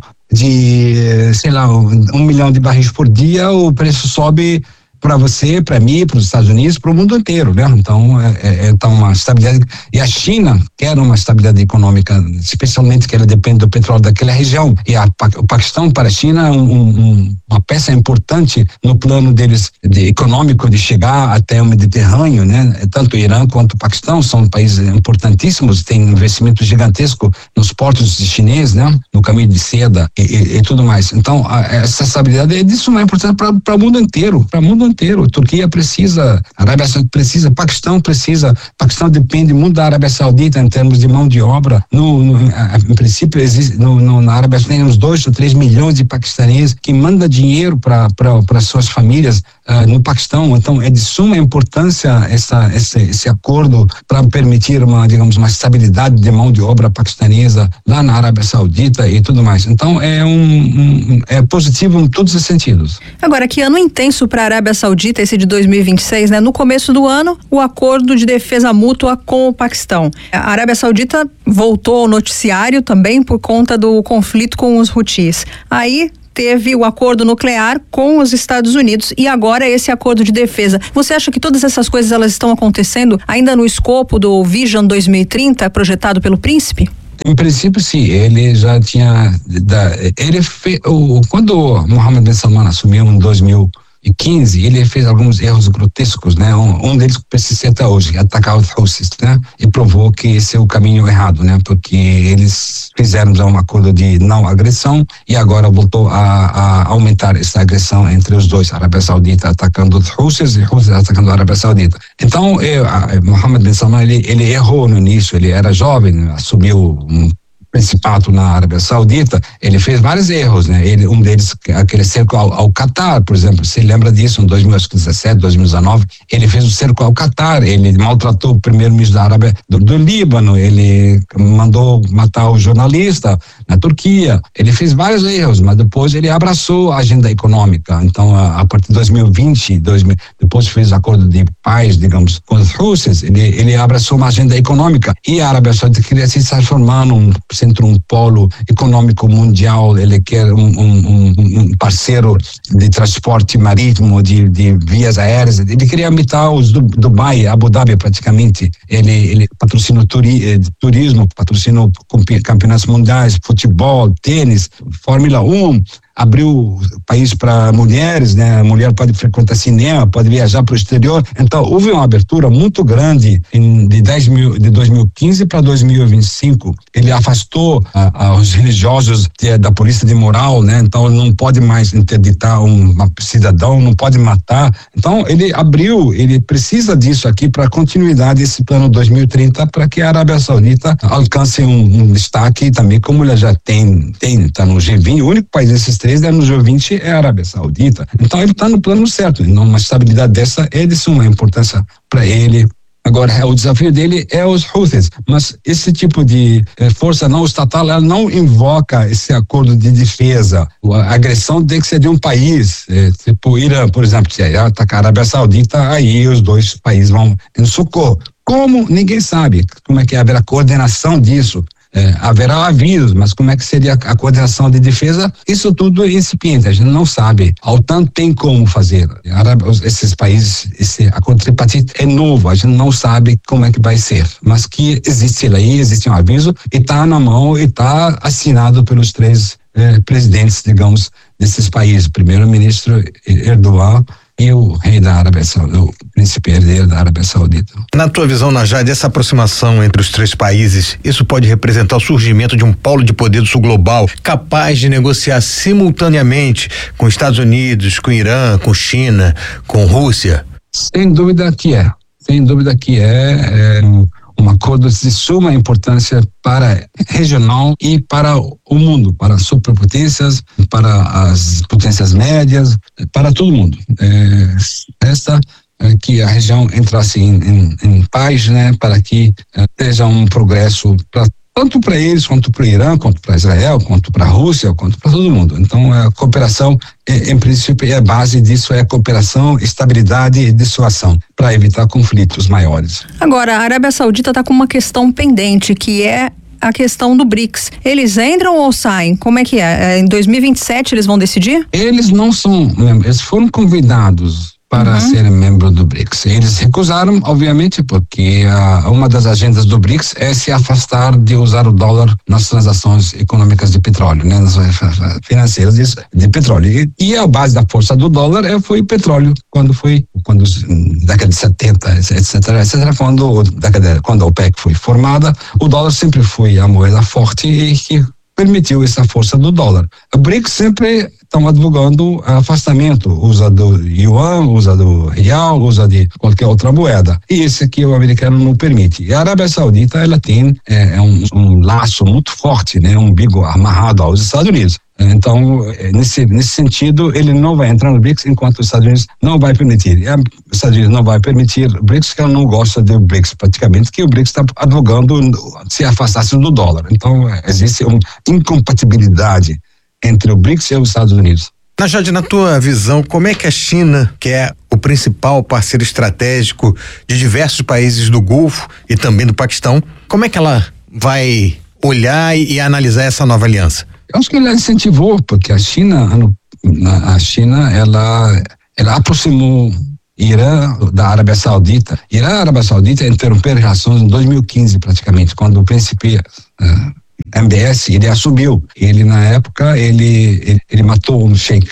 de, sei lá, um, um milhão de barris por dia, o preço sobe para você, para mim, para os Estados Unidos, para o mundo inteiro, né? Então, é, é então uma estabilidade, e a China quer uma estabilidade econômica, especialmente que ela depende do petróleo daquela região, e a, o Paquistão para a China é um, um, uma peça importante no plano deles de, econômico de chegar até o Mediterrâneo, né? Tanto o Irã quanto o Paquistão são países importantíssimos, tem um investimento gigantesco nos portos chineses, né? No caminho de seda e, e, e tudo mais. Então, a, essa estabilidade é de suma importância para o mundo inteiro, para o mundo inteiro. A Turquia precisa, a Arábia Saudita precisa, Paquistão precisa. Paquistão depende muito da Arábia Saudita em termos de mão de obra. No, no, em princípio, existe, no, no, na Arábia Saudita tem uns dois ou três milhões de paquistaneses que mandam dinheiro para para suas famílias uh, no Paquistão. Então, é de suma importância essa, esse, esse acordo para permitir uma, digamos, uma estabilidade de mão de obra paquistanesa lá na Arábia Saudita e tudo mais. Então, é um, um é positivo em todos os sentidos. Agora, que ano intenso para a Arábia Saudita, esse de dois mil e vinte e seis, né? No começo do ano, o acordo de defesa mútua com o Paquistão. A Arábia Saudita voltou ao noticiário também por conta do conflito com os Houthis. Aí teve o acordo nuclear com os Estados Unidos e agora esse acordo de defesa. Você acha que todas essas coisas elas estão acontecendo ainda no escopo do Vision dois mil e trinta projetado pelo Príncipe? Em princípio, sim. Ele já tinha da, ele fez, o, quando Mohammed bin Salman assumiu em dois mil e quinze, ele fez alguns erros grotescos, né? Um, um deles persiste até hoje, atacar os Houthis, né? E provou que esse é o caminho errado, né? Porque eles fizeram já um acordo de não agressão e agora voltou a, a aumentar essa agressão entre os dois, a Arábia Saudita atacando os Houthis e os Houthis atacando a Arábia Saudita. Então, eu, a, Mohammed bin Salman, ele, ele errou no início, ele era jovem, assumiu um Principado na Arábia Saudita, ele fez vários erros, né? Ele, um deles, aquele cerco ao, ao Catar, por exemplo, você lembra disso, em dois mil e dezessete, dois mil e dezenove, ele fez o cerco ao Catar, ele maltratou o primeiro-ministro da Arábia, do, do Líbano, ele mandou matar o jornalista na Turquia, ele fez vários erros, mas depois ele abraçou a agenda econômica. Então, a, a partir de dois mil e vinte, dois mil, depois fez acordo de paz, digamos, com os Houthis, ele, ele abraçou uma agenda econômica e a Arábia Saudita queria se transformar num centro, um polo econômico mundial, ele quer um, um, um parceiro de transporte marítimo, de, de vias aéreas, ele queria imitar os do, Dubai, Abu Dhabi praticamente, ele, ele patrocina turi, turismo, patrocina campeonatos mundiais, futebol, tênis, Fórmula um, abriu o país para mulheres, né? A mulher pode frequentar cinema, pode viajar para o exterior. Então, houve uma abertura muito grande em, de, dez mil, de dois mil e quinze para dois mil e vinte e cinco. Ele afastou a, a, os religiosos de, da polícia de moral, né? Então, ele não pode mais interditar um, um cidadão, não pode matar. Então, ele abriu, ele precisa disso aqui para a continuidade desse plano dois mil e trinta para que a Arábia Saudita alcance um, um destaque também, como ela já tem, tem, tá no G vinte, o único país desses três né, no G vinte é a Arábia Saudita. Então ele está no plano certo. Então uma estabilidade dessa é de suma importância para ele. Agora, o desafio dele é os Houthis, mas esse tipo de eh, força não estatal, ela não invoca esse acordo de defesa. A agressão tem que ser de um país, eh, tipo o Irã, por exemplo, se atacar a Arábia Saudita, aí os dois países vão em socorro. Como? Ninguém sabe como é que haverá coordenação disso. É, haverá avisos, mas como é que seria a coordenação de defesa? Isso tudo é incipiente, a gente não sabe. Ao tanto tem como fazer. Esses países, esse acordo tripartite é novo, a gente não sabe como é que vai ser. Mas que existe aí, existe um aviso e está na mão e está assinado pelos três eh, presidentes, digamos, desses países. Primeiro-ministro Erdogan e o rei da Arábia Saudita, o príncipe herdeiro da Arábia Saudita. Na tua visão, Najad, essa aproximação entre os três países, isso pode representar o surgimento de um polo de poder do sul global capaz de negociar simultaneamente com Estados Unidos, com Irã, com China, com Rússia? Sem dúvida que é. Sem dúvida que é. é um acordo de suma importância para regional e para o mundo, para as superpotências, para as potências médias, para todo mundo. É, esta é, que a região entrasse em, em, em paz, né, para que é, seja um progresso para tanto para eles, quanto para o Irã, quanto para Israel, quanto para a Rússia, quanto para todo mundo. Então, a cooperação, em princípio, é a base disso, é a cooperação, estabilidade e dissuasão, para evitar conflitos maiores. Agora, a Arábia Saudita está com uma questão pendente, que é a questão do BRICS. Eles entram ou saem? Como é que é? Em dois mil e vinte e sete eles vão decidir? Eles não são, eles foram convidados para uhum. serem membro do BRICS. Eles recusaram, obviamente, porque uh, uma das agendas do BRICS é se afastar de usar o dólar nas transações econômicas de petróleo, né, nas financeiras de, de petróleo. E, e a base da força do dólar é, foi o petróleo, quando foi, quando, década de setenta, etc, etc, quando, década, quando a OPEC foi formada, o dólar sempre foi a moeda forte e que permitiu essa força do dólar. A BRICS sempre estão advogando afastamento, usa do yuan, usa do real, usa de qualquer outra moeda. E esse aqui o americano não permite. E a Arábia Saudita, ela tem é, um, um laço muito forte, né, um umbigo amarrado aos Estados Unidos. Então, nesse, nesse sentido, ele não vai entrar no BRICS enquanto os Estados Unidos não vai permitir. E os Estados Unidos não vai permitir o BRICS, porque ela não gosta do BRICS, praticamente, que o BRICS está advogando se afastasse do dólar. Então, existe uma incompatibilidade entre o BRICS e os Estados Unidos. Najad, na tua visão, como é que a China, que é o principal parceiro estratégico de diversos países do Golfo e também do Paquistão, como é que ela vai olhar e, e analisar essa nova aliança? Eu acho que ela incentivou, porque a China, a China, ela, ela aproximou Irã da Arábia Saudita. Irã e a Arábia Saudita interromperam relações em dois mil e quinze, praticamente, quando o príncipe uh, M B S, ele assumiu. Ele, na época, ele, ele, ele matou um sheik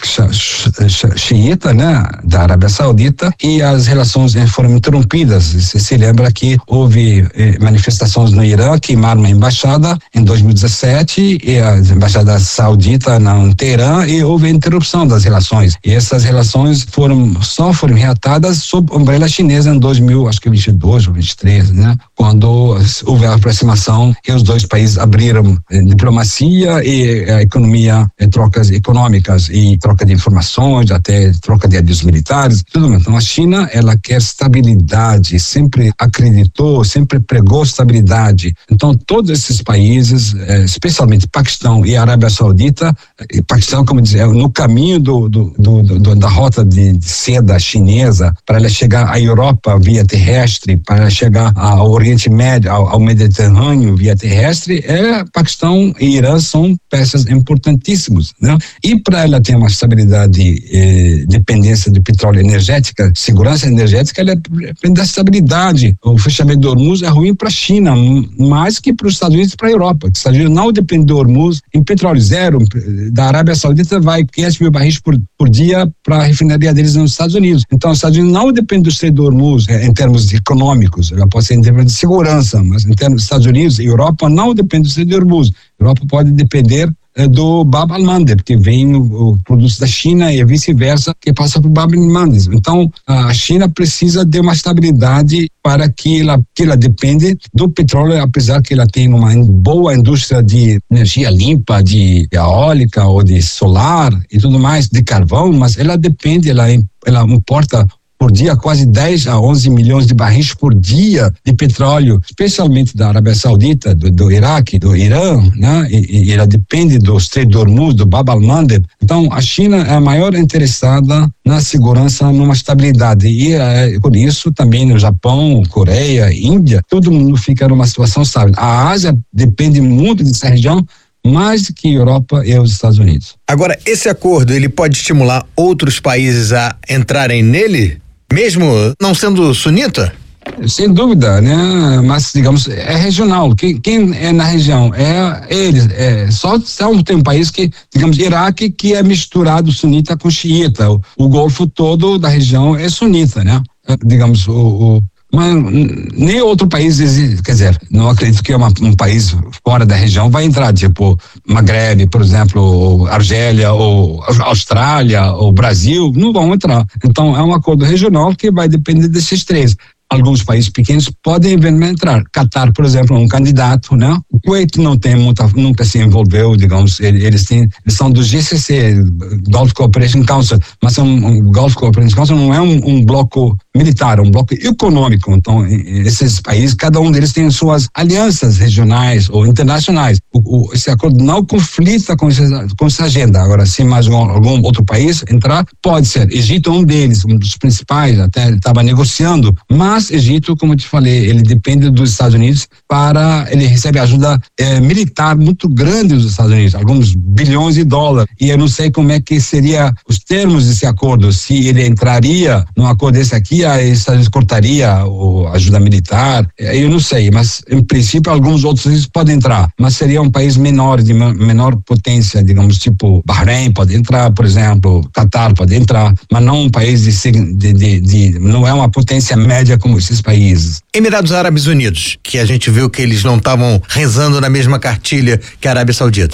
xiita, né, da Arábia Saudita, e as relações foram interrompidas. Você se lembra que houve eh, manifestações no Irã, queimaram uma embaixada em dois mil e dezessete, e a embaixada saudita na Teherã, e houve interrupção das relações. E essas relações foram, só foram reatadas sob umbrella chinesa em dois mil, acho que vinte e dois ou vinte e três, né, quando houve a aproximação e os dois países abriram diplomacia e a economia, trocas econômicas e troca de informações, até troca de adios militares, tudo mais. Então a China, ela quer estabilidade, sempre acreditou, sempre pregou estabilidade. Então todos esses países, especialmente Paquistão e Arábia Saudita, e Paquistão, como dizer, no caminho do, do, do, do da rota de, de seda chinesa, para ela chegar à Europa via terrestre, para ela chegar ao Oriente Médio, ao, ao Mediterrâneo via terrestre, é Paquistão e Irã são peças importantíssimas, né? E para ela ter uma estabilidade, eh, dependência de petróleo energética, segurança energética, ela depende da estabilidade. O fechamento do Hormuz é ruim para a China, mais que para os Estados Unidos e para a Europa. Os Estados Unidos não dependem do Hormuz em petróleo zero. Da Arábia Saudita vai quinhentos mil barris por, por dia para a refinaria deles nos Estados Unidos. Então, os Estados Unidos não dependem do Estreito do Hormuz eh, em termos econômicos, ela pode ser em termos de segurança, mas em termos dos Estados Unidos e Europa não depende do Estreito do Hormuz. A Europa pode depender eh, do Bab al-Mandeb, que vem o, o produtos da China e vice-versa, que passa por Bab al-Mandeb. Então, a China precisa de uma estabilidade para que ela, que ela depende do petróleo, apesar que ela tem uma boa indústria de energia limpa, de eólica ou de solar e tudo mais, de carvão, mas ela depende, ela, ela importa por dia quase dez a onze milhões de barris por dia de petróleo, especialmente da Arábia Saudita, do, do Iraque, do Irã, né? E, e ela depende do Estreito do Hormuz, do Bab al-Mandeb. Então, a China é a maior interessada na segurança, numa estabilidade. E é, por isso também no Japão, Coreia, Índia, todo mundo fica numa situação estável. A Ásia depende muito dessa região, mais do que a Europa e os Estados Unidos. Agora, esse acordo, ele pode estimular outros países a entrarem nele? Mesmo não sendo sunita? Sem dúvida, né? Mas, digamos, é regional. Quem, quem é na região? É eles. É, só, só tem um país que, digamos, Iraque, que é misturado sunita com xiita. O, o Golfo todo da região é sunita, né? Digamos, o, o mas nem outro país, quer dizer, não acredito que uma, um país fora da região vai entrar, tipo Maghreb, por exemplo, ou Argélia, ou Austrália, ou Brasil, não vão entrar. Então é um acordo regional que vai depender desses três. Alguns países pequenos podem eventualmente entrar. Catar, por exemplo, é um candidato, né? O Kuwait não tem muita, nunca se envolveu, digamos, eles têm, eles são do G C C, Gulf Cooperation Council, mas um, um Gulf Cooperation Council não é um, um bloco militar, é um bloco econômico. Então, esses países, cada um deles tem suas alianças regionais ou internacionais. O, o, esse acordo não conflita com, esse, com essa agenda. Agora, se mais um, algum outro país entrar, pode ser. Egito é um deles, um dos principais, até ele estava negociando, mas Mas Egito, como eu te falei, ele depende dos Estados Unidos para, ele recebe ajuda é, militar muito grande dos Estados Unidos, alguns bilhões de dólares, e eu não sei como é que seria os termos desse acordo, se ele entraria num acordo desse aqui, a Estados Unidos cortaria a ajuda militar, eu não sei, mas em princípio alguns outros países podem entrar, mas seria um país menor, de menor potência, digamos, tipo Bahrein pode entrar, por exemplo, Catar pode entrar, mas não um país de, de, de, de não é uma potência média como esses países. Emirados Árabes Unidos, que a gente viu que eles não estavam rezando na mesma cartilha que a Arábia Saudita.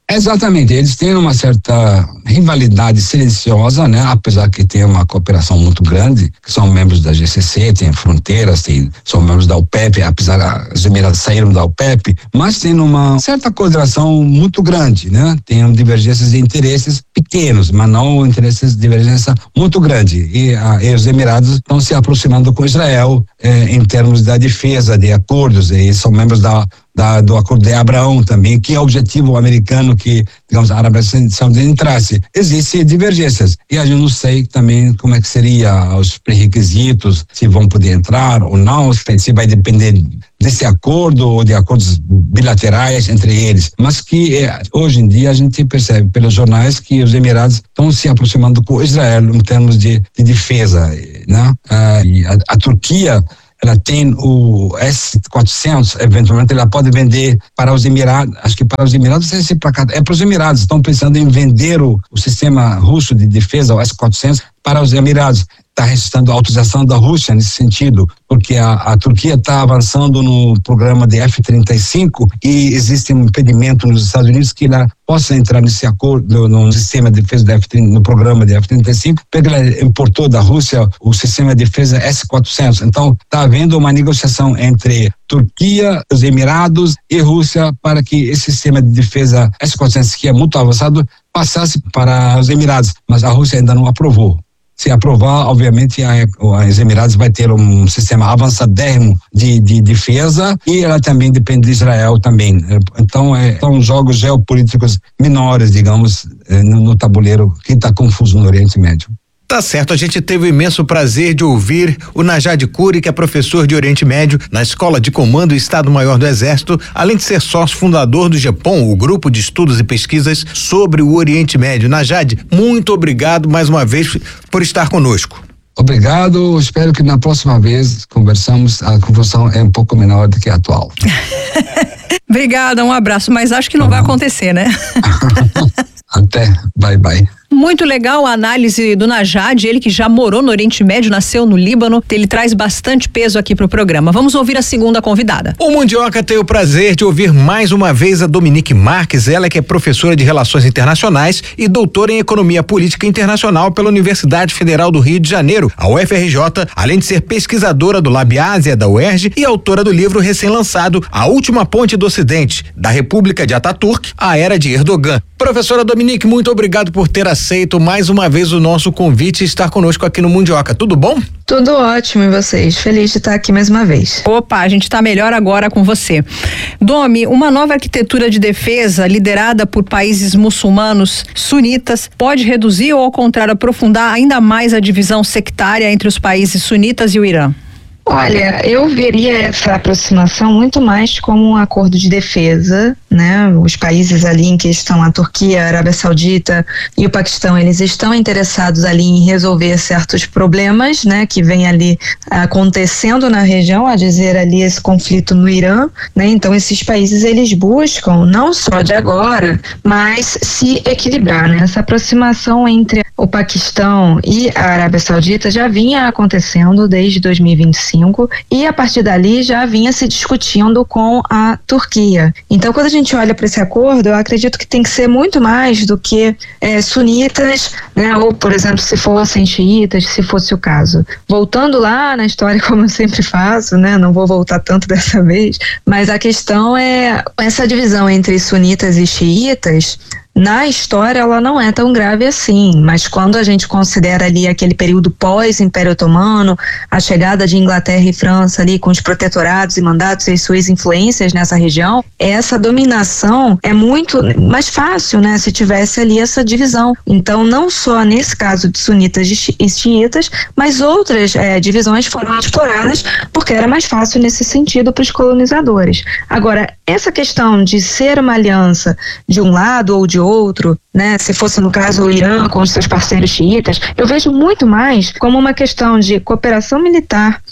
Exatamente, eles têm uma certa rivalidade silenciosa, né? Apesar que tem uma cooperação muito grande, que são membros da G C C, tem fronteiras, tem, são membros da OPEP, apesar que os Emirados saíram da OPEP, mas tem uma certa cooperação muito grande, né? Tem divergências de interesses pequenos, mas não interesses de divergência muito grande. E, a, e os Emirados estão se aproximando com Israel eh, em termos da defesa, de acordos, e são membros da Da, do acordo de Abraão também, que é o objetivo americano que, digamos, a Arábia Saudita entrasse. Existem divergências e a gente não sei também como é que seria os pré-requisitos, se vão poder entrar ou não, se vai depender desse acordo ou de acordos bilaterais entre eles, mas que eh, hoje em dia a gente percebe pelos jornais que os Emirados estão se aproximando com Israel em termos de, de defesa, né? Ah, e a, a Turquia, ela tem o S quatrocentos, eventualmente ela pode vender para os Emirados, acho que para os Emirados é para cá, é para os Emirados, estão pensando em vender o, o sistema russo de defesa, o S quatrocentos, para os Emirados. Está restando a autorização da Rússia nesse sentido, porque a, a Turquia está avançando no programa de F trinta e cinco e existe um impedimento nos Estados Unidos que ela possa entrar nesse acordo, no, no sistema de defesa da F trinta, no programa de F trinta e cinco, porque ela importou da Rússia o sistema de defesa S quatrocentos. Então, está havendo uma negociação entre Turquia, os Emirados e Rússia para que esse sistema de defesa S quatrocentos, que é muito avançado, passasse para os Emirados, mas a Rússia ainda não aprovou. Se aprovar, obviamente, a, os Emirados vai ter um sistema avançadérrimo de, de defesa e ela também depende de Israel também. Então, é, são jogos geopolíticos menores, digamos, no, no tabuleiro que está confuso no Oriente Médio. Tá certo, a gente teve o imenso prazer de ouvir o Najad Kuri, que é professor de Oriente Médio na Escola de Comando e Estado-Maior do Exército, além de ser sócio fundador do GEPOM, o Grupo de Estudos e Pesquisas sobre o Oriente Médio. Najad, muito obrigado mais uma vez por estar conosco. Obrigado, espero que na próxima vez conversamos, a confusão é um pouco menor do que a atual. Obrigada, um abraço, mas acho que não, não. vai acontecer, né? Até, bye bye. Muito legal a análise do Najad, ele que já morou no Oriente Médio, nasceu no Líbano, ele traz bastante peso aqui pro programa. Vamos ouvir a segunda convidada. O Mundioca tem o prazer de ouvir mais uma vez a Dominique Marques, ela que é professora de Relações Internacionais e doutora em Economia Política Internacional pela Universidade Federal do Rio de Janeiro, a U F R J, além de ser pesquisadora do Lab Ásia da U E R J e autora do livro recém-lançado A Última Ponte do Ocidente, da República de Ataturk à Era de Erdogan. Professora Dominique, muito obrigado por ter aceito mais uma vez o nosso convite e estar conosco aqui no Mundioca. Tudo bom? Tudo ótimo, e vocês? Feliz de estar aqui mais uma vez. Opa, a gente está melhor agora com você. Domi, uma nova arquitetura de defesa liderada por países muçulmanos sunitas pode reduzir ou, ao contrário, aprofundar ainda mais a divisão sectária entre os países sunitas e o Irã? Olha, eu veria essa aproximação muito mais como um acordo de defesa, né? Os países ali em questão, a Turquia, a Arábia Saudita e o Paquistão, eles estão interessados ali em resolver certos problemas, né? Que vem ali acontecendo na região, a dizer ali esse conflito no Irã, né? Então esses países, eles buscam, não só de agora, mas se equilibrar, né? Essa aproximação entre o Paquistão e a Arábia Saudita já vinha acontecendo desde dois mil e vinte e cinco. E a partir dali já vinha se discutindo com a Turquia. Então, quando a gente olha para esse acordo, eu acredito que tem que ser muito mais do que é, sunitas, né? Ou, por exemplo, se fossem xiitas, se fosse o caso. Voltando lá na história, como eu sempre faço, né? Não vou voltar tanto dessa vez, mas a questão é essa divisão entre sunitas e xiitas. Na história ela não é tão grave assim, mas quando a gente considera ali aquele período pós-Império Otomano, a chegada de Inglaterra e França ali com os protetorados e mandatos e suas influências nessa região, essa dominação é muito mais fácil, né, se tivesse ali essa divisão. Então, não só nesse caso de sunitas e xiitas, mas outras é, divisões foram exploradas porque era mais fácil nesse sentido para os colonizadores. Agora, essa questão de ser uma aliança de um lado ou de outro, né, se fosse no caso o Irã com os seus parceiros xiitas, eu vejo muito mais como uma questão de cooperação militar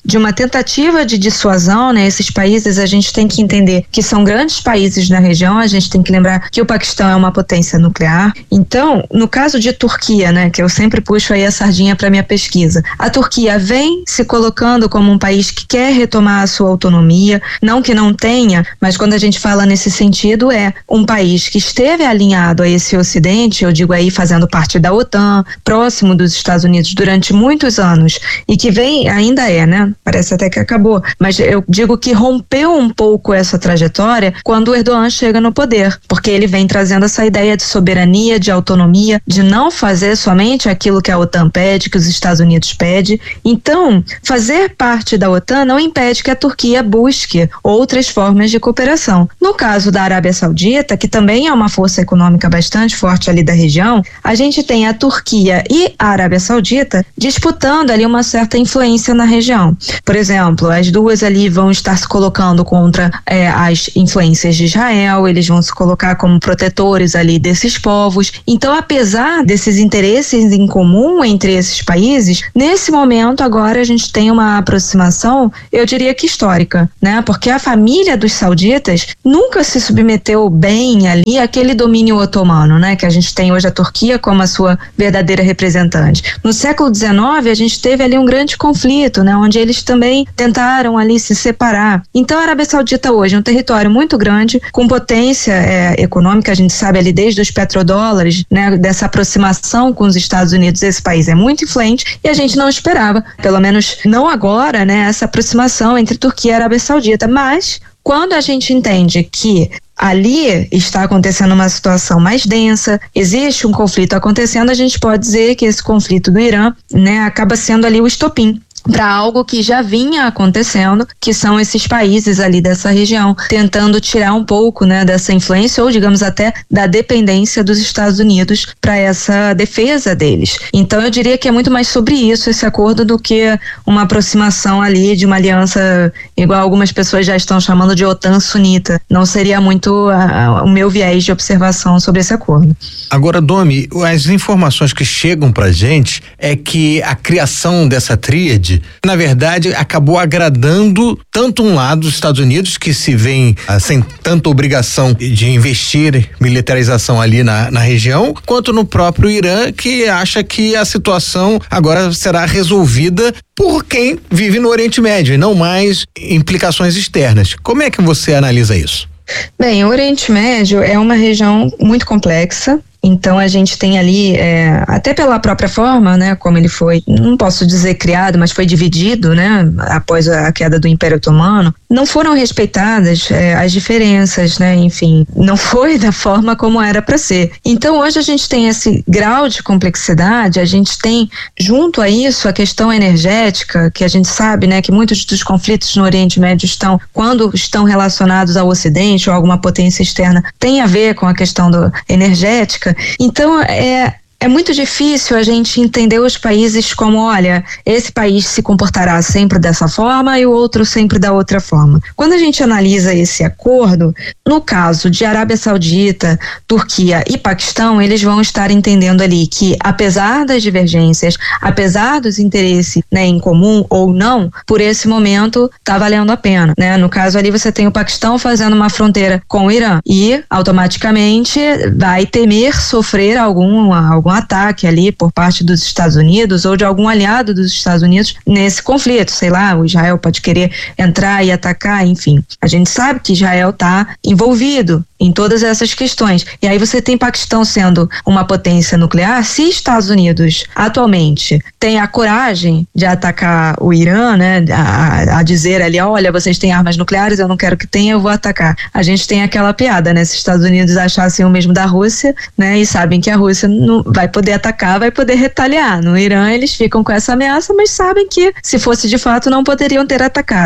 de uma tentativa de dissuasão, né? Esses países a gente tem que entender que são grandes países na região, a gente tem que lembrar que o Paquistão é uma potência nuclear. Então, no caso de Turquia, né, que eu sempre puxo aí a sardinha para minha pesquisa, a Turquia vem se colocando como um país que quer retomar a sua autonomia, não que não tenha, mas quando a gente fala nesse sentido, é um país que esteve alinhado a esse Ocidente, eu digo aí fazendo parte da OTAN, próximo dos Estados Unidos durante muitos anos, e que vem, ainda é, né, parece até que acabou, mas eu digo que rompeu um pouco essa trajetória quando o Erdogan chega no poder, porque ele vem trazendo essa ideia de soberania, de autonomia, de não fazer somente aquilo que a OTAN pede, que os Estados Unidos pede. Então, fazer parte da OTAN não impede que a Turquia busque outras formas de cooperação. No caso da Arábia Saudita, que também é uma força econômica bastante forte ali da região, a gente tem a Turquia e a Arábia Saudita disputando ali uma certa influência na região. Por exemplo, as duas ali vão estar se colocando contra é, as influências de Israel, eles vão se colocar como protetores ali desses povos. Então, apesar desses interesses em comum entre esses países, nesse momento agora a gente tem uma aproximação, eu diria que histórica, né? Porque a família dos sauditas nunca se submeteu bem ali àquele domínio otomano, né? Que a gente tem hoje a Turquia como a sua verdadeira representante. No século dezenove a gente teve ali um grande conflito, né? Onde eles também tentaram ali se separar. Então a Arábia Saudita hoje é um território muito grande, com potência é, econômica, a gente sabe ali desde os petrodólares, né? Dessa aproximação com os Estados Unidos, esse país é muito influente e a gente não esperava, pelo menos não agora, né? Essa aproximação entre Turquia e Arábia Saudita, mas quando a gente entende que ali está acontecendo uma situação mais densa, existe um conflito acontecendo, a gente pode dizer que esse conflito do Irã, né, acaba sendo ali o estopim para algo que já vinha acontecendo, que são esses países ali dessa região, tentando tirar um pouco, né, dessa influência ou, digamos, até da dependência dos Estados Unidos para essa defesa deles. Então eu diria que é muito mais sobre isso esse acordo do que uma aproximação ali de uma aliança igual algumas pessoas já estão chamando de OTAN sunita. Não seria muito a, a, o meu viés de observação sobre esse acordo. Agora, Domi, as informações que chegam pra gente é que a criação dessa tríade, na verdade, acabou agradando tanto um lado, os Estados Unidos, que se vêem ah, sem tanta obrigação de investir militarização ali na, na região, quanto no próprio Irã, que acha que a situação agora será resolvida por quem vive no Oriente Médio e não mais implicações externas. Como é que você analisa isso? Bem, o Oriente Médio é uma região muito complexa. Então a gente tem ali, é, até pela própria forma, né, como ele foi, não posso dizer criado, mas foi dividido, né, após a queda do Império Otomano, não foram respeitadas é, as diferenças, né, enfim, não foi da forma como era para ser. Então hoje a gente tem esse grau de complexidade, a gente tem junto a isso a questão energética, que a gente sabe, né, que muitos dos conflitos no Oriente Médio estão, quando estão relacionados ao Ocidente ou alguma potência externa, tem a ver com a questão do energética. Então, é, é muito difícil a gente entender os países como, olha, esse país se comportará sempre dessa forma e o outro sempre da outra forma. Quando a gente analisa esse acordo, no caso de Arábia Saudita, Turquia e Paquistão, eles vão estar entendendo ali que, apesar das divergências, apesar dos interesses, né, em comum ou não, por esse momento está valendo a pena, né? No caso ali você tem o Paquistão fazendo uma fronteira com o Irã e automaticamente vai temer sofrer algum, algum ataque ali por parte dos Estados Unidos ou de algum aliado dos Estados Unidos nesse conflito, sei lá, o Israel pode querer entrar e atacar, enfim. A gente sabe que Israel está envolvido em todas essas questões. E aí você tem Paquistão sendo uma potência nuclear, se Estados Unidos atualmente tem a coragem de atacar o Irã, né, a, a dizer ali, olha, vocês têm armas nucleares, eu não quero que tenha, eu vou atacar. A gente tem aquela piada, né, se os Estados Unidos achassem o mesmo da Rússia, né, e sabem que a Rússia não vai poder atacar, vai poder retaliar. No Irã eles ficam com essa ameaça, mas sabem que se fosse de fato não poderiam ter atacado.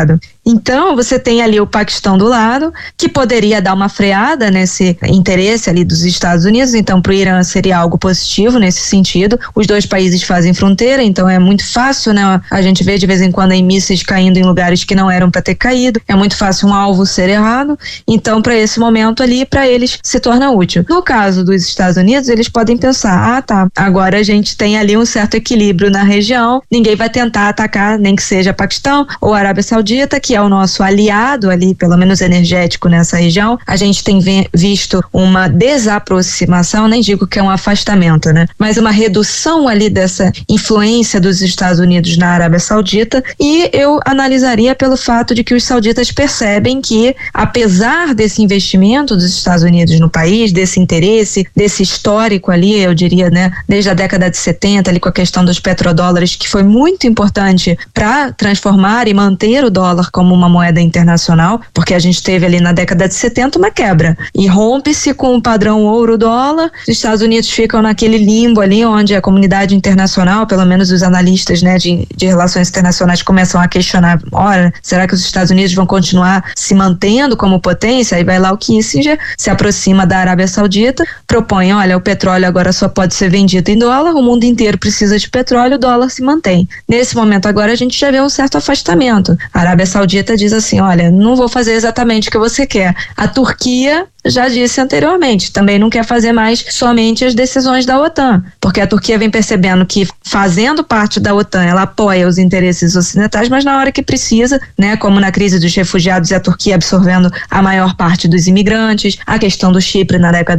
Então, você tem ali o Paquistão do lado, que poderia dar uma freada nesse interesse ali dos Estados Unidos, então para o Irã seria algo positivo nesse sentido. Os dois países fazem fronteira, então é muito fácil, né? A gente vê de vez em quando aí mísseis caindo em lugares que não eram para ter caído, é muito fácil um alvo ser errado, então para esse momento ali, para eles se torna útil. No caso dos Estados Unidos, eles podem pensar, ah tá, agora a gente tem ali um certo equilíbrio na região, ninguém vai tentar atacar, nem que seja Paquistão ou Arábia Saudita, que é o nosso aliado ali, pelo menos energético nessa região. A gente tem visto uma desaproximação, nem digo que é um afastamento, né? Mas uma redução ali dessa influência dos Estados Unidos na Arábia Saudita, e eu analisaria pelo fato de que os sauditas percebem que, apesar desse investimento dos Estados Unidos no país, desse interesse, desse histórico ali, eu diria, né, desde a década de setenta, ali com a questão dos petrodólares, que foi muito importante para transformar e manter o dólar como uma moeda internacional, porque a gente teve ali na década de setenta uma quebra, e rompe-se com o padrão ouro-dólar, os Estados Unidos ficam naquele limbo ali, onde a comunidade internacional, pelo menos os analistas, né, de, de relações internacionais começam a questionar, ora, será que os Estados Unidos vão continuar se mantendo como potência? Aí vai lá o Kissinger, se aproxima da Arábia Saudita, propõe, olha, o petróleo agora só pode ser vendido em dólar, o mundo inteiro precisa de petróleo, o dólar se mantém. Nesse momento agora a gente já vê um certo afastamento. A Arábia Saudita diz assim, olha, não vou fazer exatamente o que você quer. A Turquia já disse anteriormente, também não quer fazer mais somente as decisões da OTAN, porque a Turquia vem percebendo que, fazendo parte da OTAN, ela apoia os interesses ocidentais, mas na hora que precisa, né, como na crise dos refugiados e a Turquia absorvendo a maior parte dos imigrantes, a questão do Chipre na década